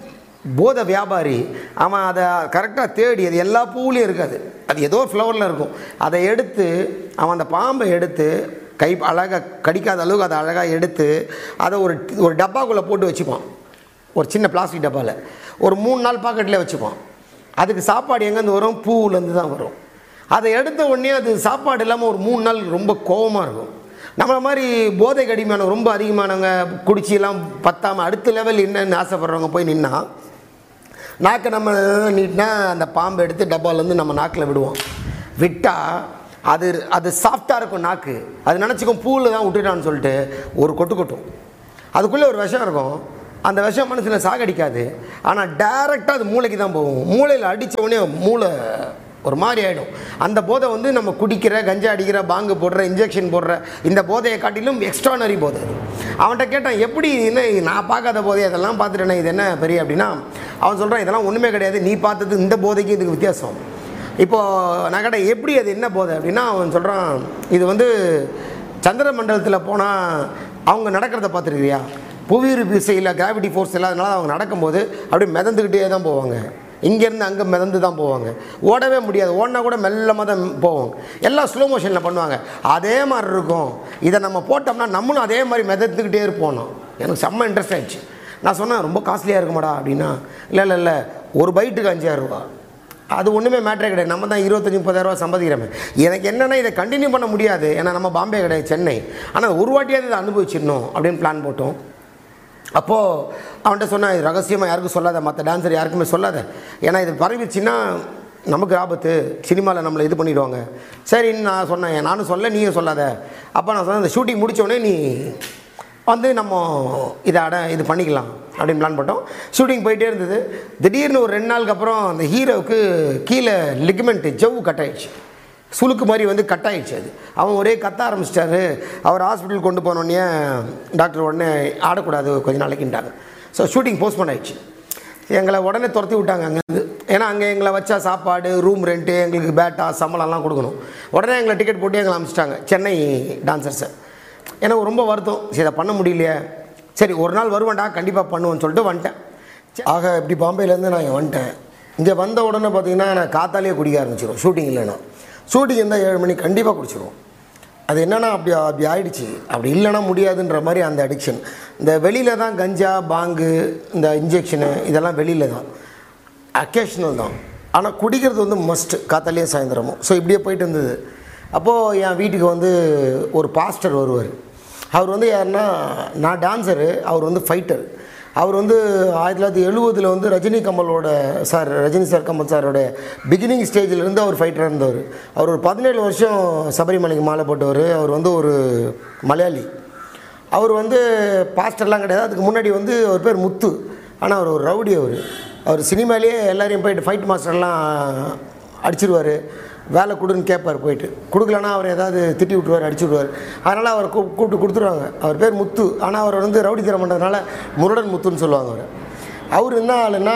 போதை வியாபாரி அவன் அதை கரெக்டாக தேடி, அது எல்லா பூவுலேயும் இருக்காது, அது ஏதோ ஃப்ளவரில் இருக்கும். அதை எடுத்து அவன் அந்த பாம்பை எடுத்து கை அழகாக கடிக்காத அளவுக்கு அதை அழகாக எடுத்து அதை ஒரு ஒரு டப்பாக்குள்ளே போட்டு வச்சுப்பான், ஒரு சின்ன பிளாஸ்டிக் டப்பாவில். ஒரு மூணு நாள் பாக்கெட்டில் வச்சுப்பான். அதுக்கு சாப்பாடு எங்கேருந்து வரும்? பூவுலேருந்து தான் வரும். அதை எடுத்த உடனே அது சாப்பாடு இல்லாமல் ஒரு மூணு நாள் ரொம்ப கோபமாக இருக்கும். நம்மளை மாதிரி போதை கடிமையானவங்க, ரொம்ப அதிகமானவங்க, குடிச்சிலாம் பத்தாமல் அடுத்த லெவல் என்னன்னு ஆசைப்படுறவங்க போய் நின்னா நாக்கை நம்ம நீட்டினா அந்த பாம்பை எடுத்து டப்பாலேருந்து நம்ம நாக்கில் விடுவோம். விட்டால் அது அது சாஃப்டாக இருக்கும் நாக்கு, அது நினச்சிக்கும் பூவில் தான் விட்டுட்டான்னு சொல்லிட்டு ஒரு கொட்டு கொட்டும். அதுக்குள்ளே ஒரு விஷம் இருக்கும், அந்த விஷம் மனசில் சாகடிக்காது, ஆனால் டைரெக்டாக அது மூளைக்கு தான் போகும். மூளையில் அடித்த உடனே மூளை ஒரு மாதிரி ஆகிடும். அந்த போதை வந்து நம்ம குடிக்கிற, கஞ்சா அடிக்கிற, பாங்கு போடுற, இன்ஜெக்ஷன் போடுற இந்த போதையை காட்டிலும் எக்ஸ்ட்ரானரி போதை. அவன்கிட்ட கேட்டான், எப்படி என்ன நான் பார்க்காத போதை அதெல்லாம் பார்த்துட்டேனே, இது என்ன பெரிய அப்படின்னா, அவன் சொல்கிறான் இதெல்லாம் ஒன்றுமே கிடையாது, நீ பார்த்தது இந்த போதைக்கு இதுக்கு வித்தியாசம். இப்போது நான் கேட்டேன் எப்படி அது என்ன போதை அப்படின்னா, அவன் சொல்கிறான் இது வந்து சந்திர மண்டலத்தில் போனால் அவங்க நடக்கிறத பார்த்துருக்கிறியா, புவியீர்ப்பு விசையில் கிராவிட்டி ஃபோர்ஸ் இல்லாதனால அவங்க நடக்கும்போது அப்படியே மிதந்துக்கிட்டே தான் போவாங்க, இங்கேருந்து அங்கே மிதந்து தான் போவாங்க, ஓடவே முடியாது, ஓடினா கூட மெல்லமாக தான் போவாங்க, எல்லாம் ஸ்லோ மோஷனில் பண்ணுவாங்க. அதே மாதிரி இருக்கும், இதை நம்ம போட்டோம்னா நம்மளும் அதே மாதிரி மிதந்துக்கிட்டே இருப்போம். எனக்கு செம்ம இன்ட்ரெஸ்ட் ஆகிடுச்சு. நான் சொன்னேன் ரொம்ப காஸ்ட்லியாக இருக்குமாடா அப்படின்னா, இல்லை இல்லை இல்லை ஒரு பைட்டுக்கு அஞ்சாயிரம் ரூபா, அது ஒன்றுமே மேட்டரே கிடையாது, நம்ம தான் இருபத்தஞ்சி முப்பதாயிரரூவா சம்பாதிக்கிறோமே. எனக்கு என்னென்னா இதை கண்டினியூ பண்ண முடியாது, ஏன்னா நம்ம பாம்பே கிடையாது, சென்னை, ஆனால் ஒரு வாட்டியாவது இதை அனுபவிச்சிடணும் அப்படின்னு பிளான் போட்டோம். அப்போது அவன்கிட்ட சொன்னால் இது ரகசியமாக யாருக்கும் சொல்லாத, மற்ற டான்ஸர் யாருக்குமே சொல்லாத, ஏன்னா இது பரவிச்சுன்னா நமக்கு ஆபத்து, சினிமாவில் நம்மளை இது பண்ணிவிடுவாங்க. சரின்னு நான் சொன்னேன், நானும் சொல்ல நீயும் சொல்லாத. அப்போ நான் சொன்னேன் இந்த ஷூட்டிங் முடித்தோடனே நீ வந்து நம்ம இதை அட இது பண்ணிக்கலாம் அப்படின்னு பிளான் போட்டோம். ஷூட்டிங் போயிட்டே இருந்தது. திடீர்னு ஒரு ரெண்டு நாளுக்கு அப்புறம் அந்த ஹீரோவுக்கு கீழே லிகமெண்ட்டு ஜவ்வு கட் ஆகிடுச்சு, சுளுக்கு மாதிரி வந்து கட் ஆகிடுச்சு. அது அவன் ஒரே கத்த ஆரம்பிச்சிட்டாரு. அவர் ஹாஸ்பிட்டல் கொண்டு போனோடனே டாக்டர் உடனே ஆடக்கூடாது கொஞ்ச நாளைக்குன்ட்டாங்க. ஸோ ஷூட்டிங் போஸ்ட்போன் ஆகிடுச்சு. எங்களை உடனே துரத்தி விட்டாங்க அங்கேருந்து, ஏன்னா அங்கே எங்களை வச்சா சாப்பாடு, ரூம் ரெண்ட்டு, எங்களுக்கு பேட்டா சம்பளம்லாம் கொடுக்கணும். உடனே எங்களை டிக்கெட் போட்டு எங்களை அனுப்பிச்சிட்டாங்க சென்னை டான்சர்ஸை. எனக்கு ரொம்ப வருத்தம், சரி இதை பண்ண முடியலையே, சரி ஒரு நாள் வருவேன்டா கண்டிப்பாக பண்ணுவேன்னு சொல்லிட்டு வந்துட்டேன். ஆக இப்படி பாம்பேலேருந்து நான் வந்துட்டேன். இங்கே வந்த உடனே பார்த்தீங்கன்னா நான் காத்தாலேயே குடிக்க ஆரம்பிச்சிடும். ஷூட்டிங் இல்லைன்னா, ஷூட்டிங் இருந்தால் ஏழு மணிக்கு கண்டிப்பாக குடிச்சிடுவோம். அது என்னென்னா அப்படி அப்படி ஆயிடுச்சு, அப்படி இல்லைன்னா முடியாதுன்ற மாதிரி அந்த அடிக்ஷன். இந்த வெளியில் தான் கஞ்சா, பாங்கு, இந்த இன்ஜெக்ஷனு இதெல்லாம் வெளியில் தான், அக்கேஷ்னல் தான், ஆனால் குடிக்கிறது வந்து மஸ்ட்டு காத்தாலேயும் சாயந்தரமும். ஸோ இப்படியே போயிட்டு இருந்தது. அப்போது என் வீட்டுக்கு வந்து ஒரு பாஸ்டர் வருவார். அவர் வந்து யாருன்னா, நான் டான்ஸரு, அவர் வந்து ஃபைட்டர். அவர் வந்து ஆயிரத்தி தொள்ளாயிரத்தி எழுபதில் வந்து ரஜினி கமலோட சார் ரஜினி சார் கமல் சாரோட பிகினிங் ஸ்டேஜிலேருந்து அவர் ஃபைட்டராக இருந்தவர். அவர் ஒரு பதினேழு வருஷம் சபரிமலைக்கு மாலை போட்டவர். அவர் வந்து ஒரு மலையாளி. அவர் வந்து பாஸ்டர்லாம் கிடையாது, அதுக்கு முன்னாடி வந்து அவர் பேர் முத்து, ஆனால் அவர் ஒரு ரவுடி. அவர் அவர் சினிமாலேயே எல்லாரையும் போயிட்டு ஃபைட் மாஸ்டர்லாம் அடிச்சிடுவார், வேலை கொடுன்னு கேட்பார், போயிட்டு கொடுக்கலன்னா அவர் ஏதாவது திட்டி விட்டுருவார், அடிச்சு விடுவார். அதனால் அவர் கூ கூப்பிட்டு கொடுத்துருவாங்க. அவர் பேர் முத்து, ஆனால் அவர் வந்து ரவுடி தரம் பண்ணுறதுனால முருடன் முத்துன்னு சொல்லுவாங்க. அவர் அவர் என்ன ஆளுன்னா,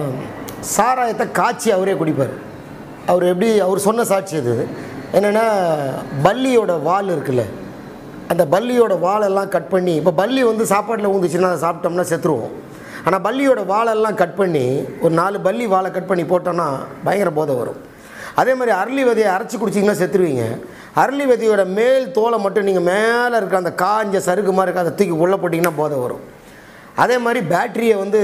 சாராயத்தை காய்ச்சி அவரே குடிப்பார். அவர் எப்படி, அவர் சொன்ன சாட்சி அது என்னென்னா, பல்லியோட வால் இருக்குல்ல, அந்த பல்லியோட வாலெல்லாம் கட் பண்ணி, இப்போ பல்லி வந்து சாப்பாட்டில் ஊந்துச்சுன்னா அதை சாப்பிட்டோம்னா செத்துருவோம். ஆனால் பல்லியோட வாலெல்லாம் கட் பண்ணி, ஒரு நாலு பல்லி வாழை கட் பண்ணி போட்டோன்னா பயங்கர போதை வரும். அதே மாதிரி அரளி விதையை அரைச்சி குடிச்சிங்கன்னா செத்துருவீங்க. அரளி விதையோட மேல் தோலை மட்டும் நீங்கள் மேலே இருக்கிற அந்த காஞ்ச சருகு மாதிரி இருக்க அதை தூக்கி உள்ளே போட்டிங்கன்னா போதை வரும். அதே மாதிரி பேட்டரியை வந்து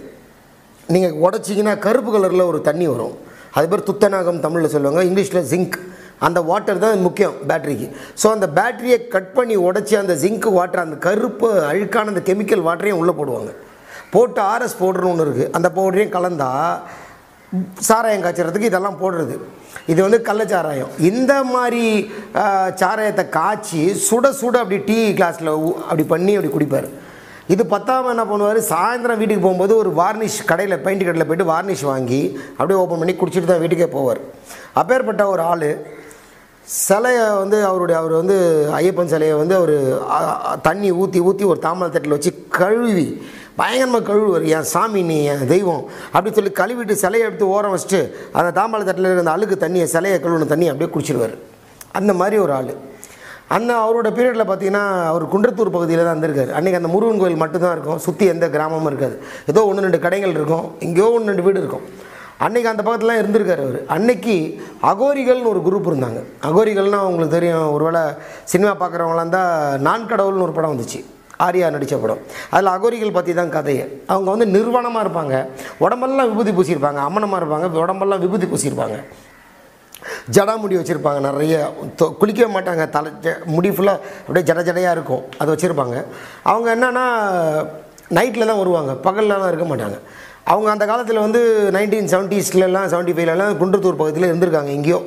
நீங்கள் உடச்சிங்கன்னா கருப்பு கலரில் ஒரு தண்ணி வரும், அது பேர் துத்தநாகம் தமிழில் சொல்லுவாங்க, இங்கிலீஷில் ஜிங்க். அந்த வாட்டர் தான் முக்கியம் பேட்டரிக்கு. ஸோ அந்த பேட்டரியை கட் பண்ணி உடச்சி அந்த ஜிங்க் வாட்டர், அந்த கருப்பு அழுக்கான அந்த கெமிக்கல் வாட்டரையும் உள்ளே போடுவாங்க. போட்டு ஆர்எஸ் பவுடர்னு ஒன்று இருக்குது, அந்த பவுடரையும் கலந்தால் சாராயம் காய்ச்சறதுக்கு இதெல்லாம் போடுறது. இது வந்து கள்ளச்சாராயம். இந்த மாதிரி சாராயத்தை காய்ச்சி சுட சுட அப்படி டீ கிளாஸில் அப்படி பண்ணி அப்படி குடிப்பார். இது பத்தாமல் என்ன பண்ணுவார், சாயந்தரம் வீட்டுக்கு போகும்போது ஒரு வார்னிஷ் கடையில், பெயிண்ட் கடையில் போய்ட்டு வார்னிஷ் வாங்கி அப்படியே ஓப்பன் பண்ணி குடிச்சிட்டு தான் வீட்டுக்கே போவார். அப்பேற்பட்ட ஒரு ஆள் சிலையை வந்து அவருடைய அவர் வந்து ஐயப்பன் சிலையை வந்து அவர் தண்ணி ஊற்றி ஊற்றி ஒரு தாமரை தட்டில் வச்சு கழுவி பயங்கரமாக கழுவுவார். என் சாமி நீ என் தெய்வம் அப்படி சொல்லி கழுவிட்டு சிலையை எடுத்து ஓரம் வச்சுட்டு அந்த தாமரை தட்டில் இருந்த அழுக்கு தண்ணியை, சிலையை கழுவுன தண்ணி அப்படியே குடிச்சிடுவார். அந்த மாதிரி ஒரு ஆள். அந்த அவரோட பீரியடில் பார்த்தீங்கன்னா அவர் குன்றத்தூர் பகுதியில் தான் இருந்திருக்காரு. அன்றைக்கி அந்த முருகன் கோயில் மட்டும்தான் இருக்கும், சுற்றி எந்த கிராமமும் இருக்காது. ஏதோ ஒன்று ரெண்டு கடைகள் இருக்கும், எங்கேயோ ஒன்று ரெண்டு வீடு இருக்கும். அன்றைக்கி அந்த பக்கத்துலாம் இருந்திருக்காரு அவர். அன்னைக்கு அகோரிகள்னு ஒரு குரூப் இருந்தாங்க. அகோரிகள்னால் அவங்களுக்கு தெரியும், ஒருவேளை சினிமா பார்க்குறவங்களாம் இருந்தால் நான் கடவுள்னு ஒரு படம் வந்துச்சு, ஆரியா நடித்த படம். அதில் அகோரிகள் பற்றி தான் கதையை. அவங்க வந்து நிர்வாணமாக இருப்பாங்க, உடம்பெல்லாம் விபூதி பூசியிருப்பாங்க, அம்மனமாக இருப்பாங்க, உடம்பெல்லாம் விபூதி பூசியிருப்பாங்க, ஜடா முடி வச்சுருப்பாங்க, நிறைய குளிக்கவே மாட்டாங்க, தலை முடி ஃபுல்லாக அப்படியே ஜட ஜடையாக இருக்கும், அதை வச்சுருப்பாங்க. அவங்க என்னென்னா நைட்டில் தான் வருவாங்க, பகல்லலாம் இருக்க மாட்டாங்க. அவங்க அந்த காலத்தில் வந்து நைன்டீன் செவன்ட்டீஸ்லாம் செவன்ட்டி ஃபைவ்லலாம் குன்றத்தூர் பக்கத்தில் இருந்திருக்காங்க எங்கேயோ.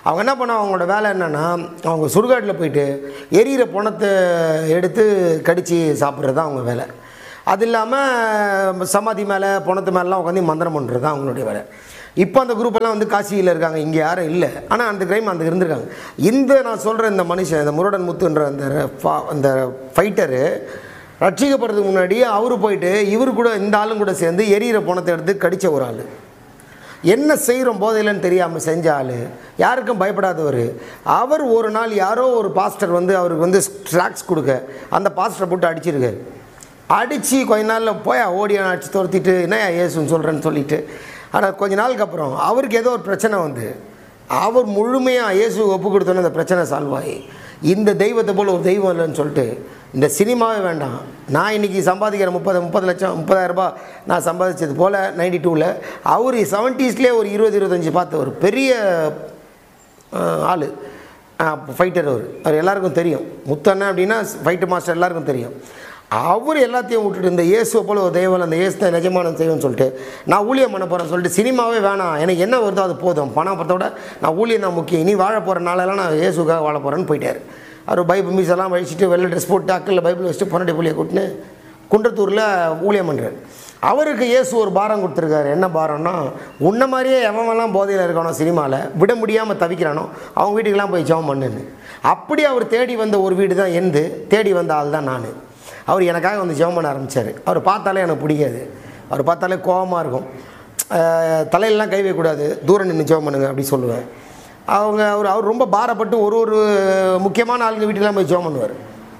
அவங்க என்ன பண்ணால் அவங்களோட வேலை என்னென்னா, அவங்க சுடுகாட்டில் போயிட்டு எரியிற பணத்தை எடுத்து கடித்து சாப்பிட்றது தான் அவங்க வேலை. அது இல்லாமல் சமாதி மேலே பணத்து மேலாம் உட்காந்து மந்திரம் பண்ணுறது தான் அவங்களுடைய வேலை. இப்போ அந்த குரூப்பெல்லாம் வந்து காசியில் இருக்காங்க, இங்கே யாரும் இல்லை. ஆனால் அந்த கிரைம் அந்த இருந்திருக்காங்க. இந்த நான் சொல்கிற இந்த மனுஷன், இந்த முருடன் முத்துன்ற அந்த அந்த ஃபைட்டரு ரட்சிக்கப்படுறதுக்கு முன்னாடி அவர் போயிட்டு இவர் கூட இந்த ஆளும் கூட சேர்ந்து எரியிற பணத்தை எடுத்து கடித்த ஒரு ஆள். என்ன செய்கிறோம் போதையிலன்னு தெரியாமல் செஞ்ச ஆள், யாருக்கும் பயப்படாதவர். அவர் ஒரு நாள் யாரோ ஒரு பாஸ்டர் வந்து அவருக்கு வந்து ஸ்ட்ராக்ஸ் கொடுக்க அந்த பாஸ்டரை போட்டு அடிச்சிருக்காரு. அடித்து கொஞ்ச நாளில் போய் ஓடியான அடித்து துரத்திட்டு என்ன ஏசுன்னு சொல்கிறேன்னு சொல்லிவிட்டு, ஆனால் கொஞ்ச நாளுக்கு அப்புறம் அவருக்கு ஏதோ ஒரு பிரச்சனை வந்து அவர் முழுமையாக இயேசு ஒப்பு கொடுத்தோன்னே அந்த பிரச்சனை சால்வ் ஆகி இந்த தெய்வத்தை போல் ஒரு தெய்வம் இல்லைன்னு சொல்லிட்டு இந்த சினிமாவே வேண்டாம், நான் இன்றைக்கி சம்பாதிக்கிற முப்பது முப்பது லட்சம் முப்பதாயிரரூபா நான் சம்பாதிச்சது போல் நைன்டி டூவில் அவர் செவன்ட்டீஸ்லேயே ஒரு இருபது இருபத்தஞ்சி பார்த்த ஒரு பெரிய ஆள் ஃபைட்டர். அவர் அவர் எல்லாருக்கும் தெரியும். முத்தண்ணன் அப்படின்னா ஃபைட்டர் மாஸ்டர் எல்லாருக்கும் தெரியும். அவர் எல்லாத்தையும் விட்டுட்டு இந்த இயேசுவை போல் ஒரு தெய்வம், அந்த இயேசு தான் நிஜமான தெய்வம்னு சொல்லிட்டு நான் ஊழியம் பண்ண போகிறேன்னு சொல்லிட்டு சினிமாவே வேணாம், எனக்கு என்ன வருதோ அது போதும், பணம் பற்றோட நான் ஊழியம் தான் முக்கியம், இனி வாழ போகிற நாளெல்லாம் நான் இயேசுக்காக வாழ போகிறேன்னு போயிட்டார். அவர் பைபிள் மீஸ் எல்லாம் வழிச்சிட்டு வெள்ளை ட்ரெஸ் போட்டு அக்கில் பைபிள் வச்சுட்டு பொன்னாடி புள்ளியை கூட்டின்னு குன்றத்தூரில் ஊழியம் பண்ணுறார். அவருக்கு இயேசு ஒரு பாரம் கொடுத்துருக்காரு. என்ன பாரம்னா, உன்ன மாதிரியே எவன்லாம் போதையில் இருக்கானோ சினிமாவில் விட முடியாமல் தவிக்கிறானோ அவங்க வீட்டுக்கெல்லாம் போய் ஜெபம் பண்ணுன்னு. அப்படி அவர் தேடி வந்த ஒரு வீடு தான் எந்து, தேடி வந்த ஆள் தான் நான். அவர் எனக்காக வந்து ஜெபம் பண்ண ஆரம்பித்தார். அவர் பார்த்தாலே எனக்கு பிடிக்காது, அவர் பார்த்தாலே கோபமாக இருக்கும். தலையிலலாம் கை வைக்கக்கூடாது, தூரம் நின்று ஜெபம் பண்ணுங்க அப்படி சொல்லுவேன். அவங்க அவர் அவர் ரொம்ப பாரப்பட்டு ஒரு ஒரு முக்கியமான ஆளுங்க வீட்டுக்கெலாம் போய் ஜெபம் பண்ணுவார்.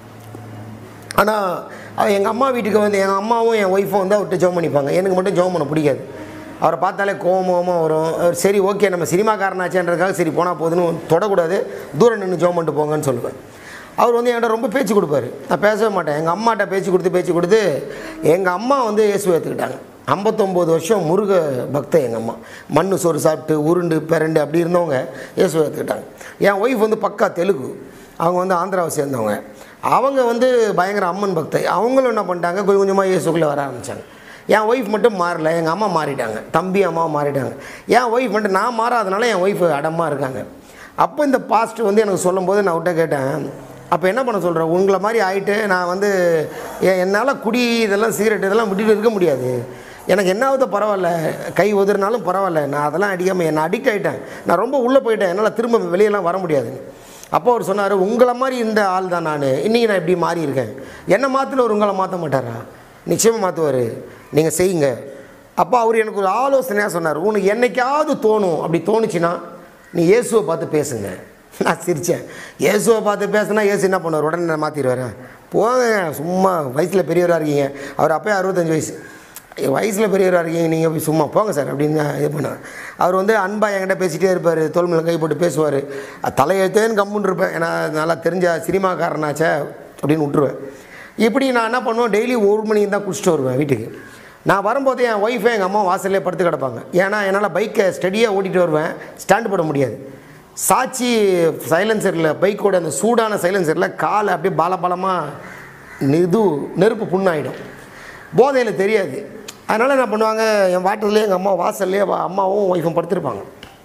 ஆனால் எங்கள் அம்மா வீட்டுக்கு வந்து எங்கள் அம்மாவும் என் ஒய்ஃபும் வந்து அவர்கிட்ட ஜெபம் பண்ணிப்பாங்க. எனக்கு மட்டும் ஜெபம் பண்ண பிடிக்காது. அவரை பார்த்தாலே கோபமாக வரும். சரி ஓகே நம்ம சினிமாக்காரனாச்சேன்றதுக்காக சரி போனால் போதுன்னு தொடக்கூடாது, தூரம் நின்று ஜெபம் பண்ணிட்டு போங்கன்னு சொல்லுவேன். அவர் வந்து என்கிட்ட ரொம்ப பேச்சு கொடுப்பார், நான் பேசவே மாட்டேன். எங்கள் அம்மாட்ட பேச்சு கொடுத்து பேச்சு கொடுத்து எங்கள் அம்மா வந்து இயேசுவை ஏற்றுக்கிட்டாங்க. ஐம்பத்தொம்போது வருஷம் முருக பக்தை எங்கள் அம்மா. மண் சோறு சாப்பிட்டு உருண்டு பிறண்டு அப்படி இருந்தவங்க இயேசுவை ஏற்றுக்கிட்டாங்க. என் ஒய்ஃப் வந்து பக்கா தெலுங்கு, அவங்க வந்து ஆந்திராவை சேர்ந்தவங்க. அவங்க வந்து பயங்கர அம்மன் பக்தை. அவங்களும் என்ன பண்ணிட்டாங்க, கொஞ்சம் கொஞ்சமாக இயேசுக்குள்ளே வர ஆரம்பித்தாங்க. என் ஒய்ஃப் மட்டும் மாறல, எங்கள் அம்மா மாறிட்டாங்க, தம்பி அம்மாவை மாறிட்டாங்க. என் ஒய்ஃப் மட்டும் நான் மாறாதனால என் ஒய்ஃப் அடமாக இருக்காங்க. அப்போ இந்த பாஸ்ட் வந்து எனக்கு சொல்லும்போது நான் விட்ட கேட்டேன், அப்போ என்ன பண்ண சொல்கிறேன், உங்களை மாதிரி ஆகிட்டு நான் வந்து என்னால் குடி இதெல்லாம் சிகரெட் இதெல்லாம் விட்டுட்டு இருக்க முடியாது, எனக்கு என்னாவது பரவாயில்ல, கை உதிரினாலும் பரவாயில்ல, நான் அதெல்லாம் அடிக்காமல் என்ன அடிக்ட் ஆகிட்டேன், நான் ரொம்ப உள்ளே போயிட்டேன், என்னால் திரும்ப வெளியெல்லாம் வர முடியாது. அப்போ அவர் சொன்னார், உங்களை மாதிரி இந்த ஆள் தான் நான், இன்றைக்கி நான் இப்படி மாறி இருக்கேன், என்னை மாற்றினவர் உங்களை மாற்ற மாட்டாரா, நிச்சயமாக மாற்றுவார், நீங்கள் செய்யுங்க. அப்போ அவர் எனக்கு ஒரு ஆலோசனையாக சொன்னார், உனக்கு என்னைக்காவது தோணும், அப்படி தோணுச்சுன்னா நீ இயேசுவை பார்த்து பேசுங்க. நான் சிரித்தேன். இயேசுவை பார்த்து பேசுனா இயேசு என்ன பண்ணுவார், உடனே நான் மாற்றிடுவார், போங்க சும்மா வயசில் பெரியவராக இருக்கீங்க, அவர் அப்போயே அறுபத்தஞ்சு வயசு, வயசில் பெரியவராக இருக்கீங்க நீங்கள் போய் சும்மா போங்க சார் அப்படின்னு இது பண்ணார். அவர் வந்து அன்பாக என்கிட்ட பேசிகிட்டே இருப்பார், தோல்மையில கை போட்டு பேசுவார். தலையெழுத்தேன்னு கம்முன்னு இருப்பேன், ஏன்னா நல்லா தெரிஞ்ச சினிமாக்காரனாச்சே அப்படின்னு விட்டுருவேன். இப்படி நான் என்ன பண்ணுவேன், டெய்லி ஒரு மணிக்கு தான் குடிச்சிட்டு வருவேன் வீட்டுக்கு. நான் வரும்போது என் ஒய்ஃபை எங்கள் அம்மா வாசல்லே படுத்து கிடப்பாங்க. ஏன்னா என்னால் பைக்கை ஸ்டடியாக ஓட்டிகிட்டு வருவேன், ஸ்டாண்டு போட முடியாது. சாட்சி சைலன்சரில் பைக்கோட அந்த சூடான சைலன்சரில் காலை அப்படியே பாலபாலமாக இது நெருப்பு புண்ணாயிடும். போதையில் தெரியாது. அதனால் என்ன பண்ணுவாங்க, என் வாட்டர்லேயே எங்கள் அம்மா வாசல்லையே அம்மாவும் ஒய்ஃபும் படுத்திருப்பாங்க.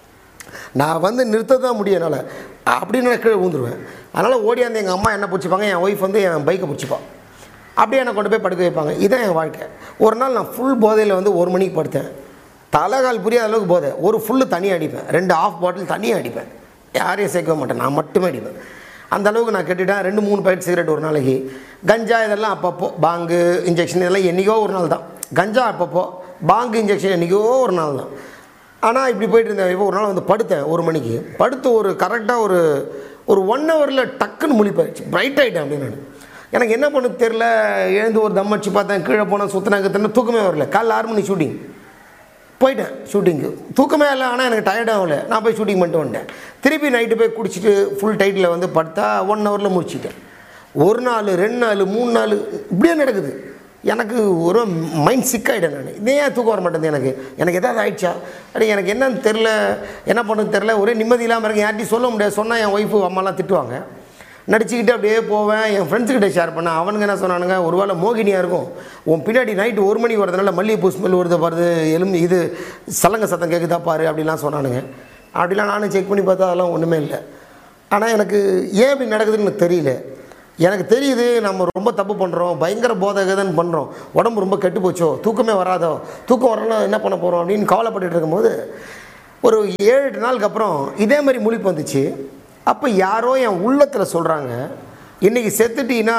நான் வந்து நிறுத்த தான் முடியும் என்னால், அப்படின்னு நான் கீழே ஊந்துருவேன். அதனால் ஓடியாந்து எங்கள் அம்மா என்ன பிடிச்சிப்பாங்க, என் ஒய்ஃப் வந்து என் பைக்கை பிடிச்சிப்பான், அப்படியே என்னை கொண்டு போய் படுக்க வைப்பாங்க. இதுதான் என் வாழ்க்கை. ஒரு நாள் நான் ஃபுல் போதையில் வந்து ஒரு மணிக்கு படுத்தேன், தலைகால் புரியாத அளவுக்கு போதை, ஒரு ஃபுல்லு தனியாக அடிப்பேன், ரெண்டு ஆஃப் பாட்டில் தனியாக அடிப்பேன், யாரையும் சேர்க்க மாட்டேன், நான் மட்டுமே அடிப்பேன். அந்த அளவுக்கு நான் கெட்டுட்டேன். ரெண்டு மூணு பாக்கெட் சிகரெட் ஒரு நாளைக்கு, கஞ்சா இதெல்லாம் அப்பப்போ, பாங்கு இன்ஜெக்ஷன் இதெல்லாம் என்றைக்கோ ஒரு நாள் தான், கஞ்சா அப்பப்போ, பாங்கு இன்ஜெக்ஷன் என்றைக்கோ ஒரு நாள் தான். ஆனால் இப்படி போயிட்டு இருந்தேன். இப்போ ஒரு நாள் வந்து படுத்தேன் ஒரு மணிக்கு, படுத்து ஒரு கரெக்டாக ஒரு ஒரு ஒன் ஹவரில் டக்குன்னு முழிப்பாயிடுச்சு, பிரைட் ஆகிட்டேன் அப்படின்னு. நான் எனக்கு என்ன பண்ணு தெரில, எழுந்து ஒரு தம் அடிச்சு பார்த்தேன், கீழே போனேன், சுற்றினாங்க, தூக்கமே வரல. காலைல ஆறு மணி ஷூட்டிங் போயிட்டேன், ஷூட்டிங்கு தூக்கமே இல்லை, ஆனால் எனக்கு டயர்டாக இல்லை. நான் போய் ஷூட்டிங் பண்ணிட்டு வந்தேன். திருப்பி நைட்டு போய் குடிச்சிட்டு ஃபுல் டைட்டில் வந்து படுத்தா ஒன் ஹவரில் முடிச்சிட்டேன். ஒரு நாள் ரெண்டு நாள் மூணு நாள் இப்படியே நடக்குது. எனக்கு ஒரு மைண்ட் சிக்காகிட்டேன். நான் இதே தூக்கம் வர மாட்டேங்குது. எனக்கு எனக்கு எதாவது ஆயிடுச்சா அப்படி எனக்கு என்னன்னு தெரில, என்ன பண்ணுறது தெரில, ஒரே நிம்மதி இல்லாமல் இருக்கேன். யார்ட்டையும் சொல்ல முடியாது, சொன்னால் என் ஒய்ஃபு அம்மாலாம் திட்டுவாங்க. நடிச்சுக்கிட்டு அப்படியே போவேன், என் ஃப்ரெண்ட்ஸுக்கிட்ட ஷேர் பண்ணேன். அவனுங்க என்ன சொன்னானுங்க, ஒரு வேளை மோகினியாக இருக்கும், உன் பின்னாடி நைட்டு ஒரு மணிக்கு வரதுனால மல்லிகைப்பூ ஸ்மெல் வருது பாருது, எலும்பு இது சலங்க சத்தம் கேட்குதா பாரு அப்படிலாம் சொன்னானுங்க. அப்படிலாம் நானும் செக் பண்ணி பார்த்தா அதெல்லாம் ஒன்றுமே இல்லை. ஆனால் எனக்கு ஏன் இப்படி நடக்குதுன்னு எனக்கு தெரியல. எனக்கு தெரியுது நம்ம ரொம்ப தப்பு பண்ணுறோம், பயங்கர போதகதன்னு பண்ணுறோம், உடம்பு ரொம்ப கெட்டு போச்சோ, தூக்கமே வராதோ, தூக்கம் வரலாம் என்ன பண்ண போகிறோம் அப்படின்னு கவலைப்பட்டுட்டு இருக்கும்போது ஒரு ஏழு எட்டு நாளுக்கு அப்புறம் இதே மாதிரி முழிப்பு வந்துச்சு. அப்போ யாரோ என் உள்ளத்தில் சொல்கிறாங்க, இன்றைக்கி செத்துட்டீங்கன்னா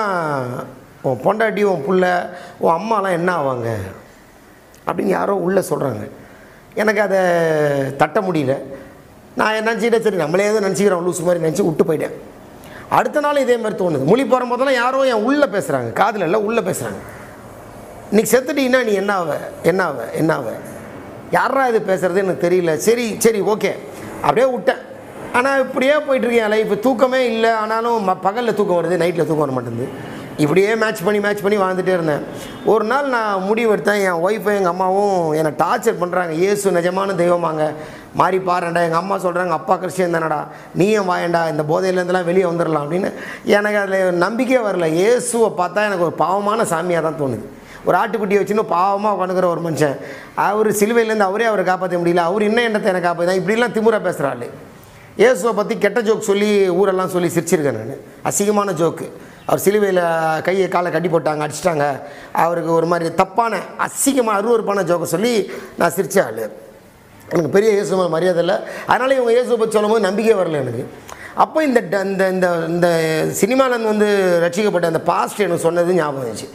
உன் பொண்டாட்டி, உன் புள்ள, உன் அம்மாலாம் என்ன ஆவாங்க அப்படின்னு யாரோ உள்ளே சொல்கிறாங்க. எனக்கு அதை தட்ட முடியல. நான் நினச்சிக்கிட்டே சரி நம்மளே ஏதோ நினச்சிக்கிறோம் லூஸ் மாதிரி நினச்சி விட்டு போயிட்டேன். அடுத்த நாள் இதே மாதிரி தோணுது. மொழி போகிற போதெல்லாம் யாரோ என் உள்ளே பேசுகிறாங்க, காதில் இல்லை உள்ளே பேசுகிறாங்க. இன்றைக்கி செத்துட்டீங்கன்னா நீ என்ன ஆவ என்ன ஆவ என்ன ஆவ யாரா இது பேசுகிறது எனக்கு தெரியல. சரி சரி ஓகே அப்படியே விட்டேன். ஆனால் இப்படியே போயிட்டுருக்கேன் லைஃப். தூக்கமே இல்லை, ஆனாலும் ம பகலில் தூக்கம் வருது, நைட்டில் தூக்கம் வர மாட்டேங்குது. இப்படியே மேட்ச் பண்ணி மேட்ச் பண்ணி வாழ்ந்துகிட்டே இருந்தேன். ஒரு நாள் நான் முடிவு எடுத்தேன், என் ஒய்ஃபும் எங்கள் அம்மாவும் என்னை டார்ச்சர் பண்ணுறாங்க. இயேசு நிஜமான தெய்வமாங்க, மாறி பாருண்டா. எங்கள் அம்மா சொல்கிறாங்க, அப்பா கிறிஸ்டியன் தானடா, நீயும் வாயண்டா, இந்த போதையிலேருந்துலாம் வெளியே வந்துடலாம் அப்படின்னு. எனக்கு அதில் நம்பிக்கையே வரல. இயேசுவை பார்த்தா எனக்கு ஒரு பாவமான சாமியாக தான் தோணுது. ஒரு ஆட்டுக்குட்டியை வச்சுன்னு பாவமாக உட்காந்துக்கிற ஒரு மனுஷன், அவர் சிலுவையிலேருந்து அவரே அவரை காப்பாற்ற முடியல, அவர் இன்னும் என்னத்தை எனக்கு காப்பாற்ற, இப்படிலாம் திமுறை பேசுகிறாள். இயேசுவை பற்றி கெட்ட ஜோக் சொல்லி ஊரெல்லாம் சொல்லி சிரிச்சிருக்கேன் நான். அசிங்கமான ஜோக்கு. அவர் சிலுவையில் கையை காலை கட்டி போட்டாங்க, அடிச்சிட்டாங்க, அவருக்கு ஒரு மாதிரி தப்பான அசிங்கமாக அருவருப்பான ஜோக்கை சொல்லி நான் சிரிச்ச ஆள். எனக்கு பெரிய இயேசுவை மரியாதை இல்லை. அதனால் இவங்க இயேசுவை பற்றி சொல்லும் போது நம்பிக்கை வரல எனக்கு. அப்போ இந்த இந்த இந்த இந்த சினிமாவில் வந்து ரசிக்கப்பட்ட அந்த பாஸ்ட் எனக்கு சொன்னது ஞாபகம் இருந்துச்சு.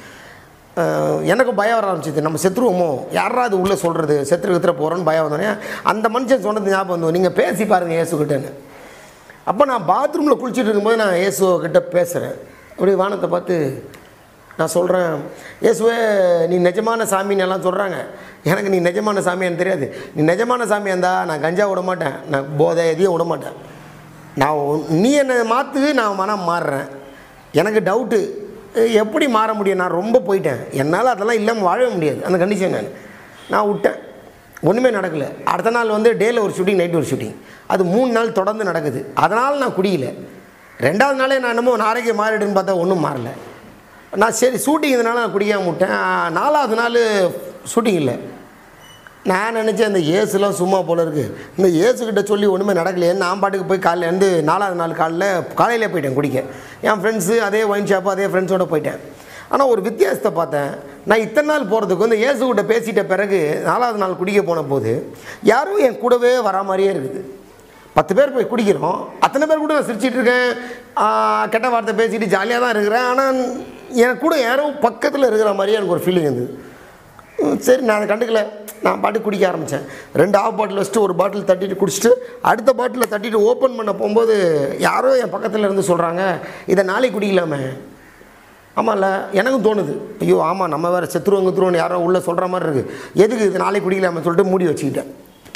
எனக்கும் பயம் வர ஆரம்பிச்சிது, நம்ம செத்துருவோமோ, யாராவது உள்ளே சொல்கிறது, செத்துரு கத்துற போகிறோன்னு பயம் வந்தோடனே அந்த மனுஷன் சொன்னது ஞாபகம் வந்தோம், நீங்கள் பேசி பாருங்கள் இயேசுக்கிட்டேன்னு. அப்போ நான் பாத்ரூமில் குளிச்சுட்டு இருக்கும்போது நான் இயேசுக்கிட்ட பேசுகிறேன். அப்படி வானத்தை பார்த்து நான் சொல்கிறேன், இயேசுவே நீ நிஜமான சாமின்னு எல்லாம் சொல்கிறாங்க, எனக்கு நீ நிஜமான சாமியான்னு தெரியாது. நீ நிஜமான சாமியாக இருந்தால் நான் கஞ்சா விட மாட்டேன், நான் போதை எதையும் விட மாட்டேன். நான் நீ என்னை மாற்று, நான் மனம் மாறுறேன். எனக்கு டவுட்டு, எப்படி மாற முடியும், நான் ரொம்ப போயிட்டேன், என்னால் அதெல்லாம் இல்லாமல் வாழவே முடியாது அந்த கண்டிஷன். நான் நான் விட்டேன், ஒன்றுமே நடக்கலை. அடுத்த நாள் வந்து டேயில் ஒரு ஷூட்டிங், நைட்டு ஒரு ஷூட்டிங், அது மூணு நாள் தொடர்ந்து நடக்குது. அதனால் நான் குடியில. ரெண்டாவது நாளே நான் என்னமோ நாளைக்கு மாறிடுன்னு பார்த்தா ஒன்றும் மாறலை. நான் சரி ஷூட்டிங் இதனால நான் குடிக்காமல் விட்டேன். நாலாவது நாள் ஷூட்டிங் இல்லை. நான் நினச்சேன் இந்த ஏசுலாம் சும்மா போல இருக்குது, இந்த ஏசுக்கிட்ட சொல்லி ஒன்றுமே நடக்கலையே, நான் பாட்டுக்கு போய் காலையிலேருந்து நாலாவது நாள் காலையில் காலையிலே போயிட்டேன் குடிக்க. என் ஃப்ரெண்ட்ஸு அதே ஒயின் ஷாப்பு அதே ஃப்ரெண்ட்ஸோடு போயிட்டேன். ஆனால் ஒரு வித்தியாசத்தை பார்த்தேன். நான் இத்தனை நாள் போகிறதுக்கு வந்து இயேசுக்கிட்ட பேசிட்ட பிறகு நாலாவது நாள் குடிக்க போன போது யாரும் என் கூடவே வரா மாதிரியே இருக்குது. பத்து பேர் போய் குடிக்கிறோம், அத்தனை பேர் கூட நான் சிரிச்சிட்டு இருக்கேன், கெட்ட வார்த்தை பேசிட்டு ஜாலியாக தான் இருக்கிறேன். ஆனால் எனக்கு கூட யாரும் பக்கத்தில் இருக்கிற மாதிரியே எனக்கு ஒரு ஃபீலிங் இருந்தது. சரி நான் அதை கண்டுக்கல, நான் பாட்டு குடிக்க ஆரம்பித்தேன். ரெண்டு ஆஃப் பாட்டில் வச்சுட்டு ஒரு பாட்டில் தட்டிட்டு குடிச்சிட்டு அடுத்த பாட்டில் தட்டிட்டு ஓப்பன் பண்ண போகும்போது யாரோ என் பக்கத்தில் இருந்து சொல்கிறாங்க, இதை நாளைக்கு குடிக்கலாமே. ஆமாம்ல, எனக்கும் தோணுது, ஐயோ ஆமாம் நம்ம வேறு செத்துருவங்க துருவன்னு யாரோ உள்ளே சொல்கிற மாதிரி இருக்குது, எதுக்கு இது நாளைக்கு குடிக்கலாமே சொல்லிட்டு மூடி வச்சுக்கிட்டேன்.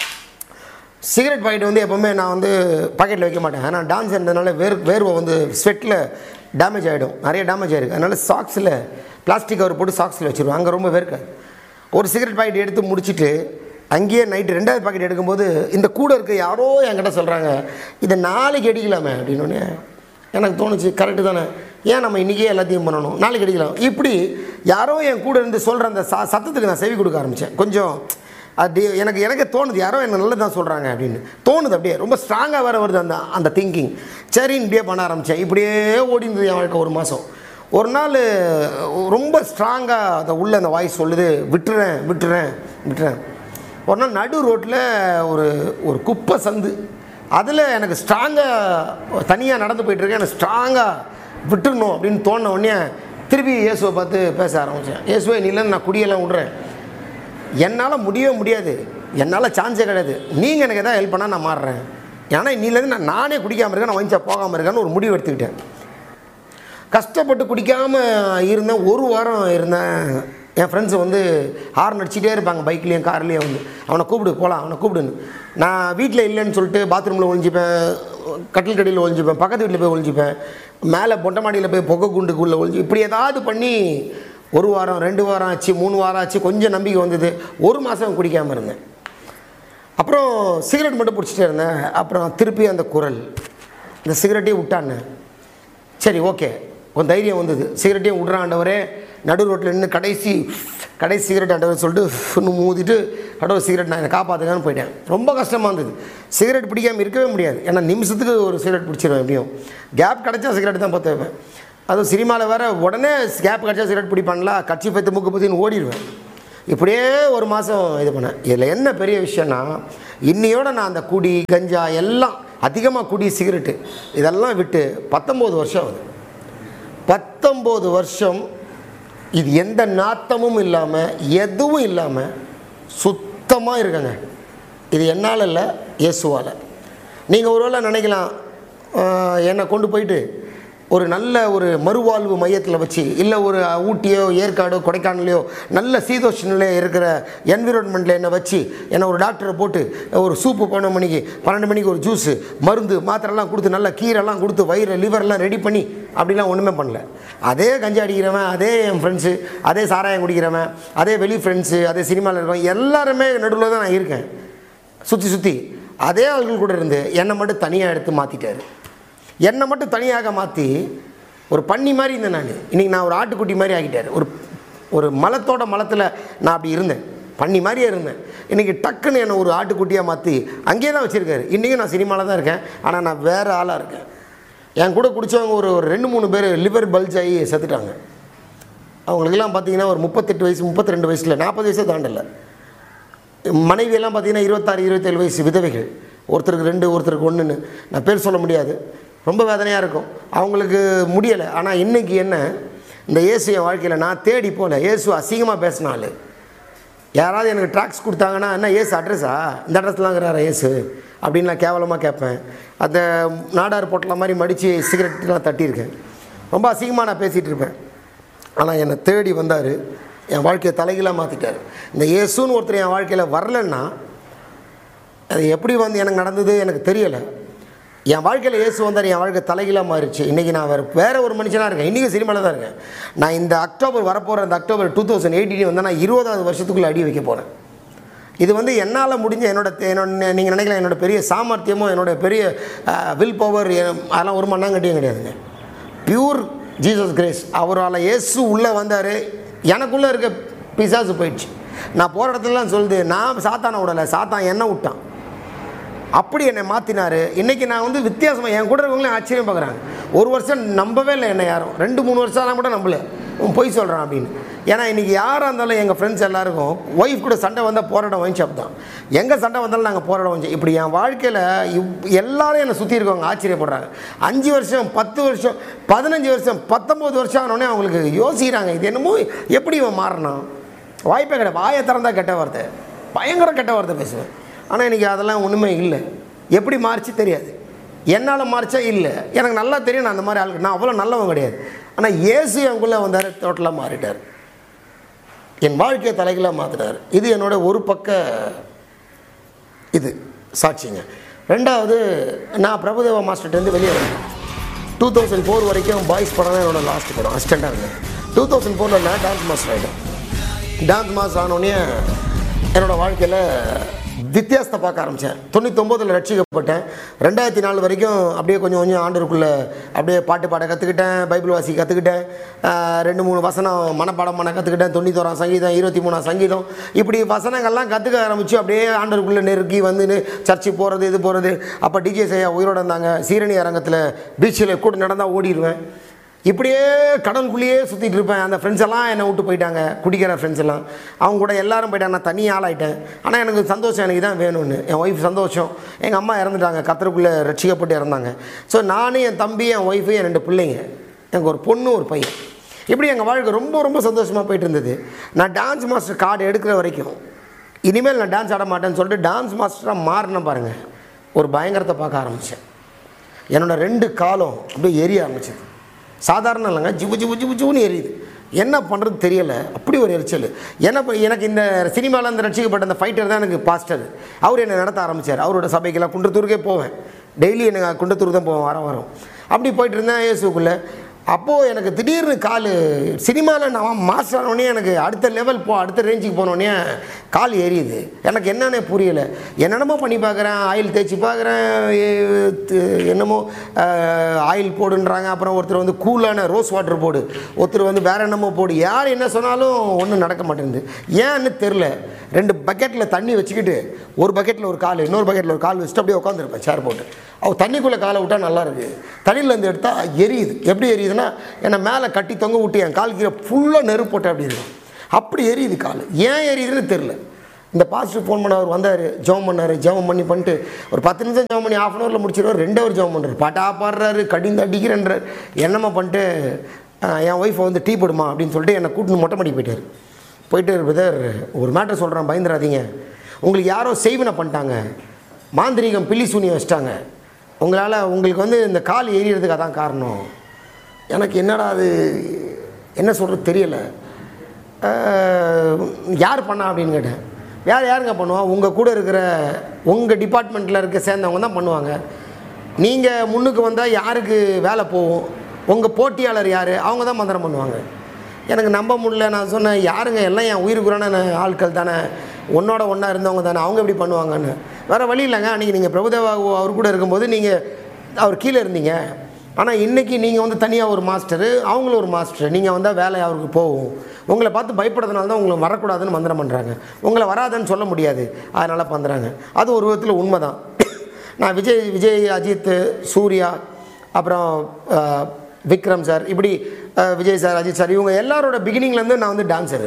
சிகரெட் பாக்கெட் வந்து எப்போவுமே நான் வந்து பாக்கெட்டில் வைக்க மாட்டேன். ஆனால் டான்ஸ் இருந்ததுனால வேர் வேர்வை வந்து ஸ்வெட்டில் டேமேஜ் ஆகிடும், நிறைய டேமேஜ் ஆகிருக்கு. அதனால் சாக்ஸில் பிளாஸ்டிக் கவர் போட்டு சாக்ஸில் வச்சுருவேன், அங்கே ரொம்ப வேர்க்காது. ஒரு சிகரெட் பாக்கெட் எடுத்து முடிச்சுட்டு அங்கேயே நைட்டு ரெண்டாவது பாக்கெட் எடுக்கும்போது இந்த கூட இருக்க யாரோ என்கிட்ட சொல்கிறாங்க, இதை நாளைக்கு அடிக்கலாமே அப்படின்னு. எனக்கு தோணுச்சு, கரெக்டு தானே, ஏன் நம்ம இன்றைக்கே எல்லாத்தையும் பண்ணணும், நாளைக்கு அடிக்கலாம். இப்படி யாரோ என் கூட இருந்து சொல்கிற அந்த ச சத்தத்துக்கு நான் செவி கொடுக்க ஆரம்பித்தேன். கொஞ்சம் அது எனக்கு எனக்கு தோணுது, யாரோ என்ன நல்லது தான் சொல்கிறாங்க அப்படின்னு தோணுது. அப்படியே ரொம்ப ஸ்ட்ராங்காக வேறு வருது அந்த அந்த திங்கிங். சரின்னு இப்படியே பண்ண ஆரம்பித்தேன். இப்படியே ஓடிந்தது என் வாழ்க்கை ஒரு மாதம். ஒரு நாள் ரொம்ப ஸ்ட்ராங்காக அதை உள்ள அந்த வாய்ஸ் சொல்லுது, விட்டுறேன் விட்டுறேன் விட்டுறேன். ஒரு நாள் நடு ரோட்டில் ஒரு ஒரு குப்பை சந்து, அதில் எனக்கு ஸ்ட்ராங்காக தனியாக நடந்து போயிட்டுருக்கேன், எனக்கு ஸ்ட்ராங்காக விட்டுடணும் அப்படின்னு தோணுன உடனே திருப்பி இயேசுவை பார்த்து பேச ஆரம்பித்தேன். இயேசுவை நீலேருந்து நான் குடியெல்லாம் விட்றேன், என்னால் முடியவே முடியாது, என்னால் சான்ஸே கிடையாது, நீங்கள் எனக்கு எதாவது ஹெல்ப் பண்ணால் நான் மாறுறேன். ஏன்னா இன்னிலேருந்து நான் நானே குடிக்காமல் இருக்கேன், நான் வாங்கிச்சா போகாமல் இருக்கேன்னு ஒரு முடிவு எடுத்துக்கிட்டேன். கஷ்டப்பட்டு குடிக்காமல் இருந்தேன். ஒரு வாரம் இருந்தேன். என் ஃப்ரெண்ட்ஸை வந்து ஹார்ன் அடிச்சிட்டே இருப்பாங்க, பைக்லேயும் கார்லேயும் வந்து, அவனை கூப்பிடு போகலாம் அவனை கூப்பிடுன்னு. நான் வீட்டில் இல்லைன்னு சொல்லிட்டு பாத்ரூமில் ஒழிஞ்சிப்பேன், கட்டில் கடியில் ஒழிஞ்சிப்பேன், பக்கத்து வீட்டில் போய் ஒழிஞ்சிப்பேன், மேலே பொட்டை மாடியில் போய் புகை குண்டுக்குள்ளே ஒழிஞ்சி, இப்படி ஏதாவது பண்ணி ஒரு வாரம் ரெண்டு வாரம் ஆச்சு, மூணு வாரம் ஆச்சு, கொஞ்சம் நம்பிக்கை வந்தது. ஒரு மாதம் குடிக்காமல் இருந்தேன். அப்புறம் சிகரெட் மட்டும் பிடிச்சிட்டே இருந்தேன். அப்புறம் திருப்பி அந்த குரல், இந்த சிகரெட்டையும் விட்டான்னு. சரி ஓகே, கொஞ்சம் தைரியம் வந்தது, சிகரெட்டையும் விட்றாண்டவரே, நடு ரோட்டில் நின்று கடைசி கடைசி சிகரெட் ஆண்டவர் சொல்லிட்டு இன்னும் மூதிட்டு கடவுள் சிகரெட் நான் என்னை காப்பாற்றுங்கன்னு போயிட்டேன். ரொம்ப கஷ்டமாக இருந்தது. சிகரெட் பிடிக்காமல் இருக்கவே முடியாது. ஏன்னா நிமிஷத்துக்கு ஒரு சிகரெட் பிடிச்சிருவேன். எப்படியும் கேப் கிடச்சா சிகரெட் தான் பார்த்து வைப்பேன். அதுவும் சினிமாவில் வேறு உடனே கேப் கிடச்சா சிகரெட் பிடிப்பான்ல, கட்சி பத்து முக்கு பற்றின்னு ஓடிடுவேன். இப்படியே ஒரு மாதம் இது பண்ணேன். இதில் என்ன பெரிய விஷயம்னா, இன்னையோட நான் அந்த குடி கஞ்சா எல்லாம் அதிகமாக குடி சிகரெட்டு இதெல்லாம் விட்டு பத்தொம்போது வருஷம் ஆகுது. பத்தொம்போது வருஷம் இது எந்த நாத்தமும் இல்லாமல் எதுவும் இல்லாமல் சுத்தமாக இருக்குங்க. இது என்னால் இல்லை, இயேசுவால். நீங்கள் ஒருவேளை நினைக்கலாம், என்னை கொண்டு போயிட்டு ஒரு நல்ல ஒரு மறுவாழ்வு மையத்தில் வச்சு, இல்லை ஒரு ஊட்டியோ ஏற்காடோ கொடைக்கானலையோ நல்ல சீதோஷ்ணில் இருக்கிற என்விரான்மெண்ட்டில் என்னை வச்சு என்னை ஒரு டாக்டரை போட்டு ஒரு சூப்பு பன்னெண்டு மணிக்கு பன்னெண்டு மணிக்கு ஒரு ஜூஸு மருந்து மாத்திரெல்லாம் கொடுத்து நல்ல கீரைலாம் கொடுத்து வயிறு லிவர்லாம் ரெடி பண்ணி அப்படிலாம் ஒன்றுமே பண்ணல. அதே கஞ்சி அடிக்கிறவன், அதே என் ஃப்ரெண்ட்ஸு, அதே சாராயம் குடிக்கிறவன், அதே வெளி ஃப்ரெண்ட்ஸு, அதே சினிமாவில் இருக்கிறவன் எல்லாருமே நடுவில் தான் நான் இருக்கேன். சுற்றி சுற்றி அதே ஆள்கள் கூட இருந்து என்னை மட்டும் தனியாக எடுத்து மாற்றிட்டார். என்னை மட்டும் தனியாக மாற்றி ஒரு பன்னி மாதிரி இருந்தேன் நான். இன்றைக்கி நான் ஒரு ஆட்டுக்குட்டி மாதிரி ஆகிட்டார். ஒரு ஒரு மலத்தோட மலத்தில் நான் அப்படி இருந்தேன், பன்னி மாதிரியே இருந்தேன். இன்றைக்கி டக்குன்னு என்னை ஒரு ஆட்டுக்குட்டியாக மாற்றி அங்கேயே தான் வச்சுருக்காரு. இன்றைக்கும் நான் சினிமாவில் தான் இருக்கேன், ஆனால் நான் வேறு ஆளாக இருக்கேன். என் கூட குடித்தவங்க ஒரு ஒரு ரெண்டு மூணு பேர் லிவர் பல்ஜ் ஆகி செத்துட்டாங்க. அவங்களுக்கெல்லாம் பார்த்தீங்கன்னா ஒரு முப்பத்தெட்டு வயசு முப்பத்தி ரெண்டு வயசில் நாற்பது வயசே தாண்டலை. மனைவியெல்லாம் பார்த்தீங்கன்னா இருபத்தாறு இருபத்தேழு வயசு விதவைகள். ஒருத்தருக்கு ரெண்டு, ஒருத்தருக்கு ஒன்றுன்னு நான் பேர் சொல்ல முடியாது. ரொம்ப வேதனையாக இருக்கும். அவங்களுக்கு முடியலை. ஆனால் இன்றைக்கி என்ன, இந்த இயேசு என் வாழ்க்கையில் நான் தேடி போகல. இயேசு அசிங்கமாக பேசினாள். யாராவது எனக்கு ட்ராக்ஸ் கொடுத்தாங்கன்னா, என்ன இயேசு அட்ரஸா, இந்த அட்ரஸ்லாங்கிறாரா இயேசு அப்படின்னு நான் கேவலமாக கேட்பேன். அந்த நாடார் பொட்டலை மாதிரி மடித்து சிகரெட்லாம் தட்டியிருக்கேன். ரொம்ப அசிங்கமாக நான் பேசிகிட்டு இருப்பேன். ஆனால் என்னை தேடி வந்தார், என் வாழ்க்கையை தலைகீழாக மாற்றிட்டார். இந்த இயேசுன்னு ஒருத்தர் என் வாழ்க்கையில் வரலன்னா அது எப்படி வந்து எனக்கு நடந்தது எனக்கு தெரியலை. என் வாழ்க்கையில் இயேசு வந்தார், என் வாழ்க்கை தலைகீழாக மாறிடுச்சு. இன்றைக்கி நான் வேறு வேறு ஒரு மனுஷனாக இருக்கேன். இன்றைக்கி சினிமாவில் தான் இருக்கேன். நான் இந்த அக்டோபர் வரப்போகிற இந்த அக்டோபர் டூ தௌசண்ட் எயிட்டீன் வந்து நான் இருபதாவது வருஷத்துக்குள்ளே அடி வைக்க போகிறேன். இது வந்து என்னால் முடிஞ்ச என்னோட என்னோட நீங்கள் நினைக்கலாம் என்னோட பெரிய சாமர்த்தியமோ என்னோட பெரிய வில் பவர் அதெல்லாம் ஒரு மண்ணாங்கட்டியும் கிடையாதுங்க. Pure Jesus grace. அவரால் இயேசு உள்ளே வந்தார், எனக்குள்ளே இருக்க பிசாசு போயிடுச்சு. நான் போகிற இடத்துலலாம் சொல்லுது, நான் சாத்தானை விடலை, சாத்தான் என்ன விட்டான். அப்படி என்னை மாற்றினார். இன்றைக்கி நான் வந்து வித்தியாசமாக என் கூட இருக்கவங்களே ஆச்சரியம் பார்க்குறாங்க. ஒரு வருஷம் நம்பவே இல்லை என்னை யாரும். ரெண்டு மூணு வருஷம்லாம் கூட நம்பலை, பொய் சொல்கிறான் அப்படின்னு. ஏன்னா இன்றைக்கி யாராக இருந்தாலும் எங்கள் ஃப்ரெண்ட்ஸ் எல்லாருக்கும் ஒய்ஃப் கூட சண்டை வந்தால் போராடம் ஒயின் ஷாப் தான். எங்கே சண்டை வந்தாலும் நாங்கள் போராடம் வாங்கி. இப்படி என் வாழ்க்கையில் இவ் எல்லாரும் என்னை சுற்றி இருக்கவங்க ஆச்சரியப்படுறாங்க. அஞ்சு வருஷம் பத்து வருஷம் பதினஞ்சு வருஷம் பத்தொம்போது வருஷம் ஆனோடனே அவங்களுக்கு யோசிக்கிறாங்க, இது என்னமோ எப்படி இவன் மாறணும். வாய்ப்பே கிடையாது. வாயை திறந்தால் கெட்ட வார்த்தை, பயங்கர கெட்ட வார்த்தை பேசுவேன். ஆனால் இன்றைக்கி அதெல்லாம் ஒன்றுமே இல்லை. எப்படி மாறிச்சு தெரியாது. என்னால் மாறிச்சா இல்லை, எனக்கு நல்லா தெரியும். நான் அந்த மாதிரி ஆளுக்கு நான் அவ்வளோ நல்லவன் கிடையாது. ஆனால் இயேசு எனக்குள்ளே வந்தார், டோட்டலாக மாறிட்டார். என் வாழ்க்கையை தலைகளாக மாற்றிட்டார். இது என்னோட ஒரு பக்க இது சாட்சிங்க. ரெண்டாவது, நான் பிரபுதேவா மாஸ்டர்கிட்டேருந்து வெளியே வந்தேன். டூ தௌசண்ட் ஃபோர் வரைக்கும் பாய்ஸ் படம் தான் என்னோடய லாஸ்ட் படம். அசிஸ்டண்ட்டாக இருந்தேன். டூ தௌசண்ட் ஃபோரில் நான் டான்ஸ் மாஸ்டர் ஆகிட்டேன். டான்ஸ் மாஸ்டர் ஆனோடனே என்னோடய வாழ்க்கையில் வித்தியாசத்தை பார்க்க ஆரம்பித்தேன். தொண்ணூத்தொம்போதில் ரட்சிக்கப்பட்டேன். ரெண்டாயிரத்தி நாலு வரைக்கும் அப்படியே கொஞ்சம் கொஞ்சம் ஆண்டருக்குள்ளே அப்படியே பாட்டு பாட கற்றுக்கிட்டேன், பைபிள் வாசி கற்றுக்கிட்டேன், ரெண்டு மூணு வசனம் மனப்பாடம் பண்ண கற்றுக்கிட்டேன், தொண்ணூத்தோராம் சங்கீதம், இருபத்தி மூணாம் சங்கீதம், இப்படி வசனங்கள்லாம் கற்றுக்க ஆரம்பித்து அப்படியே ஆண்டருக்குள்ளே நெருக்கி வந்து சர்ச்சு போகிறது இது போகிறது. அப்போ டிஜே செய்யா உயிரோடு இருந்தாங்க. சீரணி அரங்கத்தில் பீச்சில் கூட நடந்தால் ஓடிடுவேன். இப்படியே கடலுக்குள்ளேயே சுற்றிட்டு இருப்பேன். அந்த ஃப்ரெண்ட்ஸ் எல்லாம் என்னை விட்டு போயிட்டாங்க, குடிக்கிற ஃப்ரெண்ட்ஸ் எல்லாம். அவங்க கூட எல்லாரும் போயிட்டாங்க. நான் தனி ஆளாயிட்டேன். ஆனால் எனக்கு சந்தோஷம், எனக்கு தான் வேணும்னு. என் ஒய்ஃப் சந்தோஷம். எங்கள் அம்மா இறந்துட்டாங்க, கத்தருக்குள்ளே ரட்சிக்கப்பட்டு இறந்தாங்க. ஸோ நானும் என் தம்பி, என் ஒய்ஃபு, என் ரெண்டு பிள்ளைங்க, எனக்கு ஒரு பொண்ணு ஒரு பையன். இப்படி எங்கள் வாழ்க்கை ரொம்ப ரொம்ப சந்தோஷமாக போயிட்டு இருந்தது. நான் டான்ஸ் மாஸ்டர் கார்டு எடுக்கிற வரைக்கும் இனிமேல் நான் டான்ஸ் ஆட மாட்டேன்னு சொல்லிட்டு டான்ஸ் மாஸ்டராக மாறினேன் பாருங்கள். ஒரு பயங்கரத்தை பார்க்க ஆரம்பித்தேன். என்னோடய ரெண்டு காலம் அப்படியே எரிய ஆரம்பிச்சது. சாதாரணம் இல்லைங்க, ஜிபு ஜிபு ஜிபு ஜிபுன்னு எரியுது. என்ன பண்ணுறது தெரியலை, அப்படி ஒரு எரிச்சல். ஏன்னா இப்போ எனக்கு இந்த சினிமாவில் அந்த ரட்சிக்கப்பட்ட அந்த ஃபைட்டர் தான் எனக்கு பாஸ்டர். அவர் என்னை நடத்த ஆரம்பித்தார். அவரோட சபைக்கெல்லாம் குன்றத்தூருக்கே போவேன். டெய்லி எனக்கு குன்றத்தூர் தான் போவேன், வாரம் வாரம். அப்படி போயிட்டு இருந்தேன். இயேசுக்குள்ளே அப்போது எனக்கு திடீர்னு கால் சினிமாவில் நான் மாஸ்டர் ஆனோடனே எனக்கு அடுத்த லெவல் போ அடுத்த ரேஞ்சுக்கு போனோடனே கால் எரியுது. எனக்கு என்னன்னே புரியலை. என்னென்னமோ பண்ணி பார்க்குறேன், ஆயில் தேய்ச்சி பார்க்குறேன், என்னமோ ஆயில் போடுன்றாங்க. அப்புறம் ஒருத்தர் வந்து கூலான ரோஸ் வாட்டர் போடு, ஒருத்தர் வந்து வேறு என்னமோ போடு. யார் என்ன சொன்னாலும் ஒன்றும் நடக்க மாட்டேங்குது. ஏன்னு தெரில. ரெண்டு பக்கெட்டில் தண்ணி வச்சுக்கிட்டு ஒரு பக்கெட்டில் ஒரு கால், இன்னொரு பக்கெட்டில் ஒரு கால் வச்சுட்டு அப்படியே உட்காந்துருப்பேன் சேர் போட்டு. அவள் தண்ணிக்குள்ளே காலை விட்டால் நல்லா இருக்குது. தண்ணியிலேருந்து எடுத்தால் எரியுது. எப்படி எரியுதுன்னா, என்னை மேலே கட்டி தொங்க விட்டு என் கால் கீழே ஃபுல்லாக நெருப்பு போட்டு அப்படி இருக்கும். அப்படி எரியுது கால். ஏன் எரியுதுன்னு தெரில. இந்த பாஸ்டர் ஃபோன் பண்ண அவர் வந்தார், ஜெபம் பண்ணார். ஜெபம் பண்ணி பண்ணிட்டு ஒரு பத்து நிமிஷம் ஜெபம் பண்ணி ஆஃப் அன் ஹவரில் முடிச்சிடுவார். ரெண்டு ஹவர் ஜெபம் பண்ணுறாரு, பாட்டா பாடுறாரு, கடிந்து அடிக்கிறேன்றார். என்னம்மா பண்ணிட்டு என் ஒய்ஃபை வந்து டீ போடுமா அப்படின்னு சொல்லிட்டு என்னை கூட்டின்னு மொட்டை மாடி போயிட்டார். போயிட்டு பிரதர் ஒரு மேட்டர் சொல்கிறேன், பயந்துடாதீங்க. உங்களுக்கு யாரோ செய்வினை பண்ணிட்டாங்க, மாந்திரீகம் பில்லி சூனியம் வச்சிட்டாங்க. உங்களால் உங்களுக்கு வந்து இந்த கால் எரியறதுக்கு அதான் காரணம். எனக்கு என்னடா அது என்ன சொல்கிறது தெரியலை. யார் பண்ணா அப்படின்னு கேட்டேன். வேறு யாருங்க பண்ணுவா? உங்கள் கூட இருக்கிற உங்கள் டிபார்ட்மெண்ட்டில் இருக்க சேர்ந்தவங்க தான் பண்ணுவாங்க. நீங்கள் முன்னுக்கு வந்தால் யாருக்கு வேலை போகும்? உங்கள் போட்டியாளர் யார்? அவங்க தான் மந்திரம் பண்ணுவாங்க. எனக்கு நம்ப முடியல. நான் சொன்னேன், யாருங்க எல்லாம் என் உயிருக்குறான ஆட்கள் தானே, ஒன்றோட ஒன்றா இருந்தவங்க தானே, அவங்க எப்படி பண்ணுவாங்கன்னு. வேறு வழி இல்லைங்க. அன்றைக்கி நீங்கள் பிரபுதேவா அவர் கூட இருக்கும்போது நீங்கள் அவர் கீழே இருந்தீங்க. ஆனால் இன்றைக்கி நீங்கள் வந்து தனியாக ஒரு மாஸ்டரு, அவங்களும் ஒரு மாஸ்டர். நீங்கள் வந்தால் வேலை அவருக்கு போகும். உங்களை பார்த்து பயப்படுறதுனால தான் உங்களை வரக்கூடாதுன்னு மந்திரம் பண்ணுறாங்க. உங்களை வராதுன்னு சொல்ல முடியாது, அதனால் பண்ணுறாங்க. அது ஒரு விதத்தில் உண்மை தான். நான் விஜய் விஜய் அஜித், சூர்யா, அப்புறம் விக்ரம் சார், இப்படி விஜய் சார், அஜித் சார், இவங்க எல்லாரோட பிகினிங்லேருந்து நான் வந்து டான்ஸரு.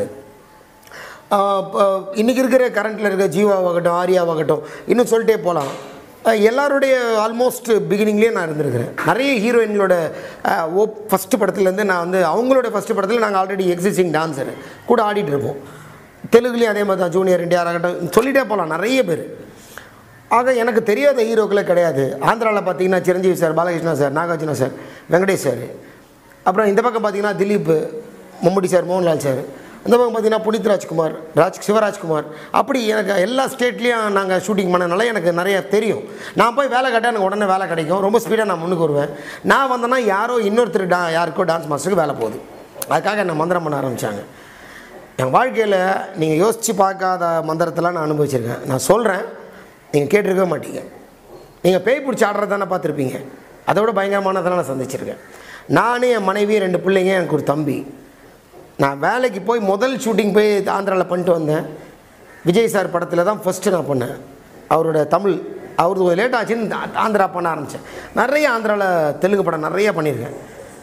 இன்றைக்கி இருக்கிற கரண்ட்டில் இருக்க ஜீவாவாகட்டும், ஆரியாவாகட்டும், இன்னும் சொல்லிட்டே போகலாம். எல்லாருடைய ஆல்மோஸ்ட் பிகினிங்லேயே நான் இருந்திருக்கிறேன். நிறைய ஹீரோயின்களோட ஓ ஃபஸ்ட்டு படத்துலேருந்து நான் வந்து அவங்களோட ஃபஸ்ட்டு படத்தில் நாங்கள் ஆல்ரெடி எக்ஸிஸ்டிங் டான்ஸரு கூட ஆடிட்டு இருப்போம். தெலுங்குலேயும் அதே மாதிரி தான், ஜூனியர் என்டிஆர் ஆகட்டும், சொல்லிகிட்டே போகலாம் நிறைய பேர். ஆக எனக்கு தெரியாத ஹீரோக்களே கிடையாது. ஆந்திராவில் பார்த்தீங்கன்னா Chiranjeevi sir, Balakrishna sir, Nagarjuna sir, Venkatesh sir. அப்புறம் இந்த பக்கம் பார்த்தீங்கன்னா திலீப், மம்முட்டி சார், மோகன்லால் சார். இந்த பக்கம் பார்த்தீங்கன்னா புனித் ராஜ்குமார், ராஜ் சிவராஜ்குமார். அப்படி எனக்கு எல்லா ஸ்டேட்லேயும் நாங்கள் ஷூட்டிங் பண்ணனால எனக்கு நிறைய தெரியும். நான் போய் வேலை கேட்டால் எனக்கு உடனே வேலை கிடைக்கும். ரொம்ப ஸ்பீடாக நான் முன்னுக்கு வருவேன். நான் வந்தேன்னா யாரோ இன்னொருத்தர் டா யாருக்கோ டான்ஸ் மாஸ்டருக்கு வேலை போகுது. அதுக்காக என்னை மந்திரம் பண்ண ஆரம்பித்தாங்க. என் வாழ்க்கையில் நீங்கள் யோசித்து பார்க்காத மந்திரத்தெல்லாம் நான் அனுபவிச்சிருக்கேன். நான் சொல்கிறேன், நீங்கள் கேட்டிருக்க மாட்டீங்க. நீங்கள் பேய் பிடிச்சி ஆடுறது தானே பார்த்துருப்பீங்க. அதோட பயங்கரமானதெல்லாம் நான் சந்திச்சிருக்கேன். நானே, என் மனைவி, ரெண்டு பிள்ளைங்க, எனக்கு ஒரு தம்பி. நான் வேலைக்கு போய் முதல் ஷூட்டிங் போய் ஆந்திராவில் பண்ணிட்டு வந்தேன். விஜய் சார் படத்தில் தான் ஃபஸ்ட்டு நான் பண்ணேன். அவரோட தமிழ் அவருக்கு லேட் ஆச்சுன்னு ஆந்திரா பண்ண ஆரம்பித்தேன். நிறைய ஆந்திராவில் தெலுங்கு படம் நிறையா பண்ணியிருக்கேன்.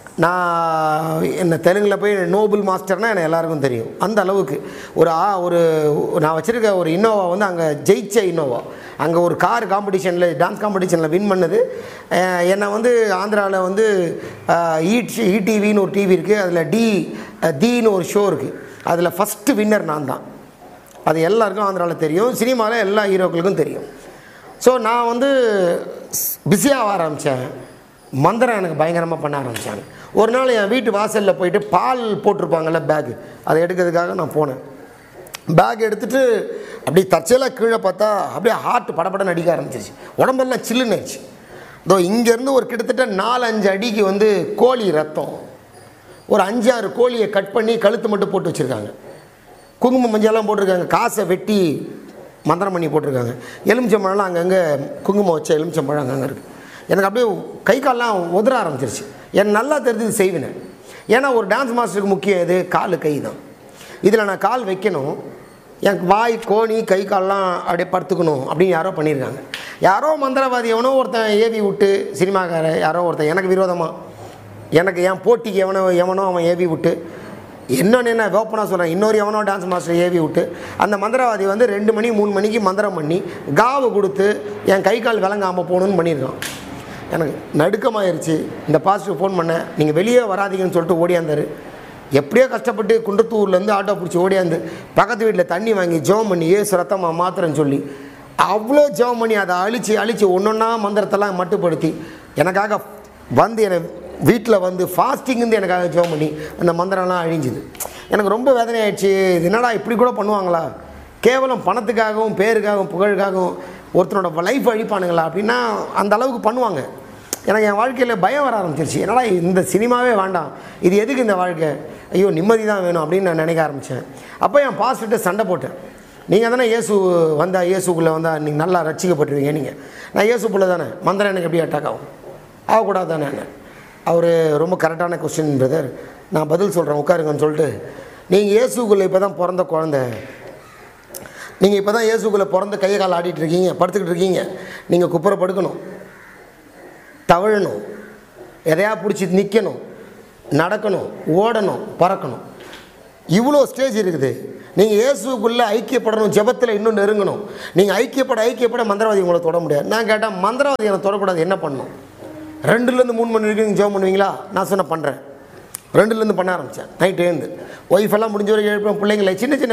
நான் என்ன தெலுங்கில் போய் நோபல் மாஸ்டர்னால் எனக்கு எல்லாருக்கும் தெரியும். அந்த அளவுக்கு ஒரு ஆ ஒரு நான் வச்சுருக்க ஒரு இன்னோவா வந்து அங்கே ஜெயிச்ச இன்னோவா, அங்கே ஒரு கார் காம்படிஷனில், டான்ஸ் காம்படிஷனில் வின் பண்ணது. என்னை வந்து ஆந்திராவில் வந்து ஈட் இடிவின்னு ஒரு டிவி இருக்குது, அதில் டி தீன்னு ஒரு ஷோ இருக்குது, அதில் ஃபஸ்ட்டு வின்னர் நான் தான். அது எல்லாருக்கும் ஆந்திராவில் தெரியும், சினிமாவில் எல்லா ஹீரோக்களுக்கும் தெரியும். ஸோ நான் வந்து பிஸியாக ஆரம்பித்தேன். மந்திரம் எனக்கு பயங்கரமாக பண்ண ஆரம்பித்தாங்க. ஒரு நாள் என் வீட்டு வாசலில் போயிட்டு பால் போட்டிருப்பாங்கள்ல பேகு, அதை எடுக்கிறதுக்காக நான் போனேன். பேக் எடுத்துகிட்டு அப்படி தற்செயலாக கீழே பார்த்தா அப்படியே ஹார்ட் படப்படன்னு அடிக்க ஆரம்பிச்சிருச்சு. உடம்பெல்லாம் சில்லுன்னு ஆயிடுச்சு. இதோ இங்கேருந்து ஒரு கிட்டத்தட்ட நாலு அஞ்சு அடிக்கு வந்து கோழி ரத்தம், ஒரு அஞ்சாறு கோழியை கட் பண்ணி கழுத்து மட்டும் போட்டு வச்சுருக்காங்க. குங்குமம் மஞ்சள்லாம் போட்டிருக்காங்க. காசை வெட்டி மந்திரம் பண்ணி போட்டிருக்காங்க. எலுமிச்சம்பழம்லாம் அங்கங்கே குங்குமம் வச்ச எலுமிச்சம்பழம் அங்கங்கே இருக்குது. எனக்கு அப்படியே கை கால்லாம் உதற ஆரம்பிச்சிருச்சு. எனக்கு நல்லா தெரிஞ்சது செய்வினேன். ஏன்னா ஒரு டான்ஸ் மாஸ்டருக்கு முக்கியம் எது? கால், கை தான். இதில் நான் கால் வைக்கணும், எனக்கு வாய், கோணி, கை கால்லாம் அப்படியே படுத்துக்கணும் அப்படின்னு யாரோ பண்ணியிருக்காங்க. யாரோ மந்திரவாதி எவனோ ஒருத்தன் ஏவி விட்டு, சினிமாக்கார யாரோ ஒருத்தன் எனக்கு விரோதமாக, எனக்கு என் போட்டிக்கு எவனோ எவனோ அவன் ஏவி விட்டு, இன்னொன்று என்ன ஓப்பனாக சொல்கிறேன், இன்னொரு எவனோ டான்ஸ் மாஸ்டர் ஏவி விட்டு, அந்த மந்திரவாதி வந்து ரெண்டு மணி மூணு மணிக்கு மந்திரம் பண்ணி காவு கொடுத்து என் கை கால் விளங்காமல் போகணுன்னு பண்ணியிருக்கான். எனக்கு நடுக்கமாயிருச்சு. இந்த பாஸ்டர் ஃபோன் பண்ணேன், நீங்கள் வெளியே வராதிங்கன்னு சொல்லிட்டு ஓடியாந்தார். எப்படியோ கஷ்டப்பட்டு குன்றத்தூர்லேருந்து ஆட்டோ பிடிச்சி ஓடியாந்து பக்கத்து வீட்டில் தண்ணி வாங்கி ஜெபம் பண்ணி ஏசு ரத்தமாக மாத்திரன்னு சொல்லி அவ்வளோ ஜெபம் பண்ணி அதை அழித்து அழித்து ஒன்று ஒன்றா மந்திரத்தெல்லாம் மட்டுப்படுத்தி எனக்காக வந்து என்னை வீட்டில் வந்து ஃபாஸ்டிங்கு எனக்காக ஜெபம் பண்ணி அந்த மந்திரம்லாம் அழிஞ்சுது. எனக்கு ரொம்ப வேதனை ஆயிடுச்சு. இது என்னடா இப்படி கூட பண்ணுவாங்களா? கேவலம் பணத்துக்காகவும் பேருக்காகவும் புகழுக்காகவும் ஒருத்தனோட லைஃப் அழிப்பானுங்களா அப்படின்னா அந்த அளவுக்கு பண்ணுவாங்க. எனக்கு என் வாழ்க்கையில் பயம் வர ஆரம்பிச்சிருச்சு. என்னடா இந்த சினிமாவே வேண்டாம், இது எதுக்கு இந்த வாழ்க்கை, ஐயோ நிம்மதி தான் வேணும் அப்படின்னு நான் நினைக்க ஆரம்பித்தேன். அப்போ என் பாஸ்டர்கிட்ட சண்டை போட்டேன். நீங்கள் தானே இயேசு வந்தால் இயேசுக்குள்ளே வந்தால் நீங்கள் நல்லா ரட்சிக்கப்பட்டுருவீங்க, நீங்கள் நான் இயேசுக்குள்ளே தானே, மந்திரம் எனக்கு எப்படி அட்டாக் ஆகும், ஆகக்கூடாது தானே என்ன. அவர் ரொம்ப கரெக்டான கொஸ்டின் பிரதர், நான் பதில் சொல்கிறேன் உட்காருங்கன்னு சொல்லிட்டு, நீங்கள் இயேசுக்குள்ளே இப்போ தான் பிறந்த குழந்த, நீங்கள் இப்போ தான் இயேசுக்குள்ளே பிறந்த கையை கால் ஆடிட்டு இருக்கீங்க, படுத்துக்கிட்டு இருக்கீங்க. நீங்கள் குப்புற படுக்கணும், தவழணும், எதையா பிடிச்சி நிற்கணும், நடக்கணும், ஓடணும், பறக்கணும், இவ்வளோ ஸ்டேஜ் இருக்குது. நீங்கள் இயேசுக்குள்ளே ஐக்கியப்படணும், ஜெபத்தில் இன்னும் நெருங்கணும். நீங்கள் ஐக்கியப்பட ஐக்கியப்பட மந்திரவாதி உங்களை தொட முடியாது. நான் கேட்டால் மந்திரவாதி என்னை தொடக்கூடாது, என்ன பண்ணணும்? ரெண்டுலேருந்து மூணு மணி வரைக்கும் நீங்கள் ஜெபம் பண்ணுவீங்களா? நான் சொன்ன பண்ணுறேன். ரெண்டுலேருந்து பண்ண ஆரம்பித்தேன். நைட்டு எழுந்து ஒய்ஃபெல்லாம் முடிஞ்ச வரைக்கும் எழுப்பேன், பிள்ளைங்களை சின்ன சின்ன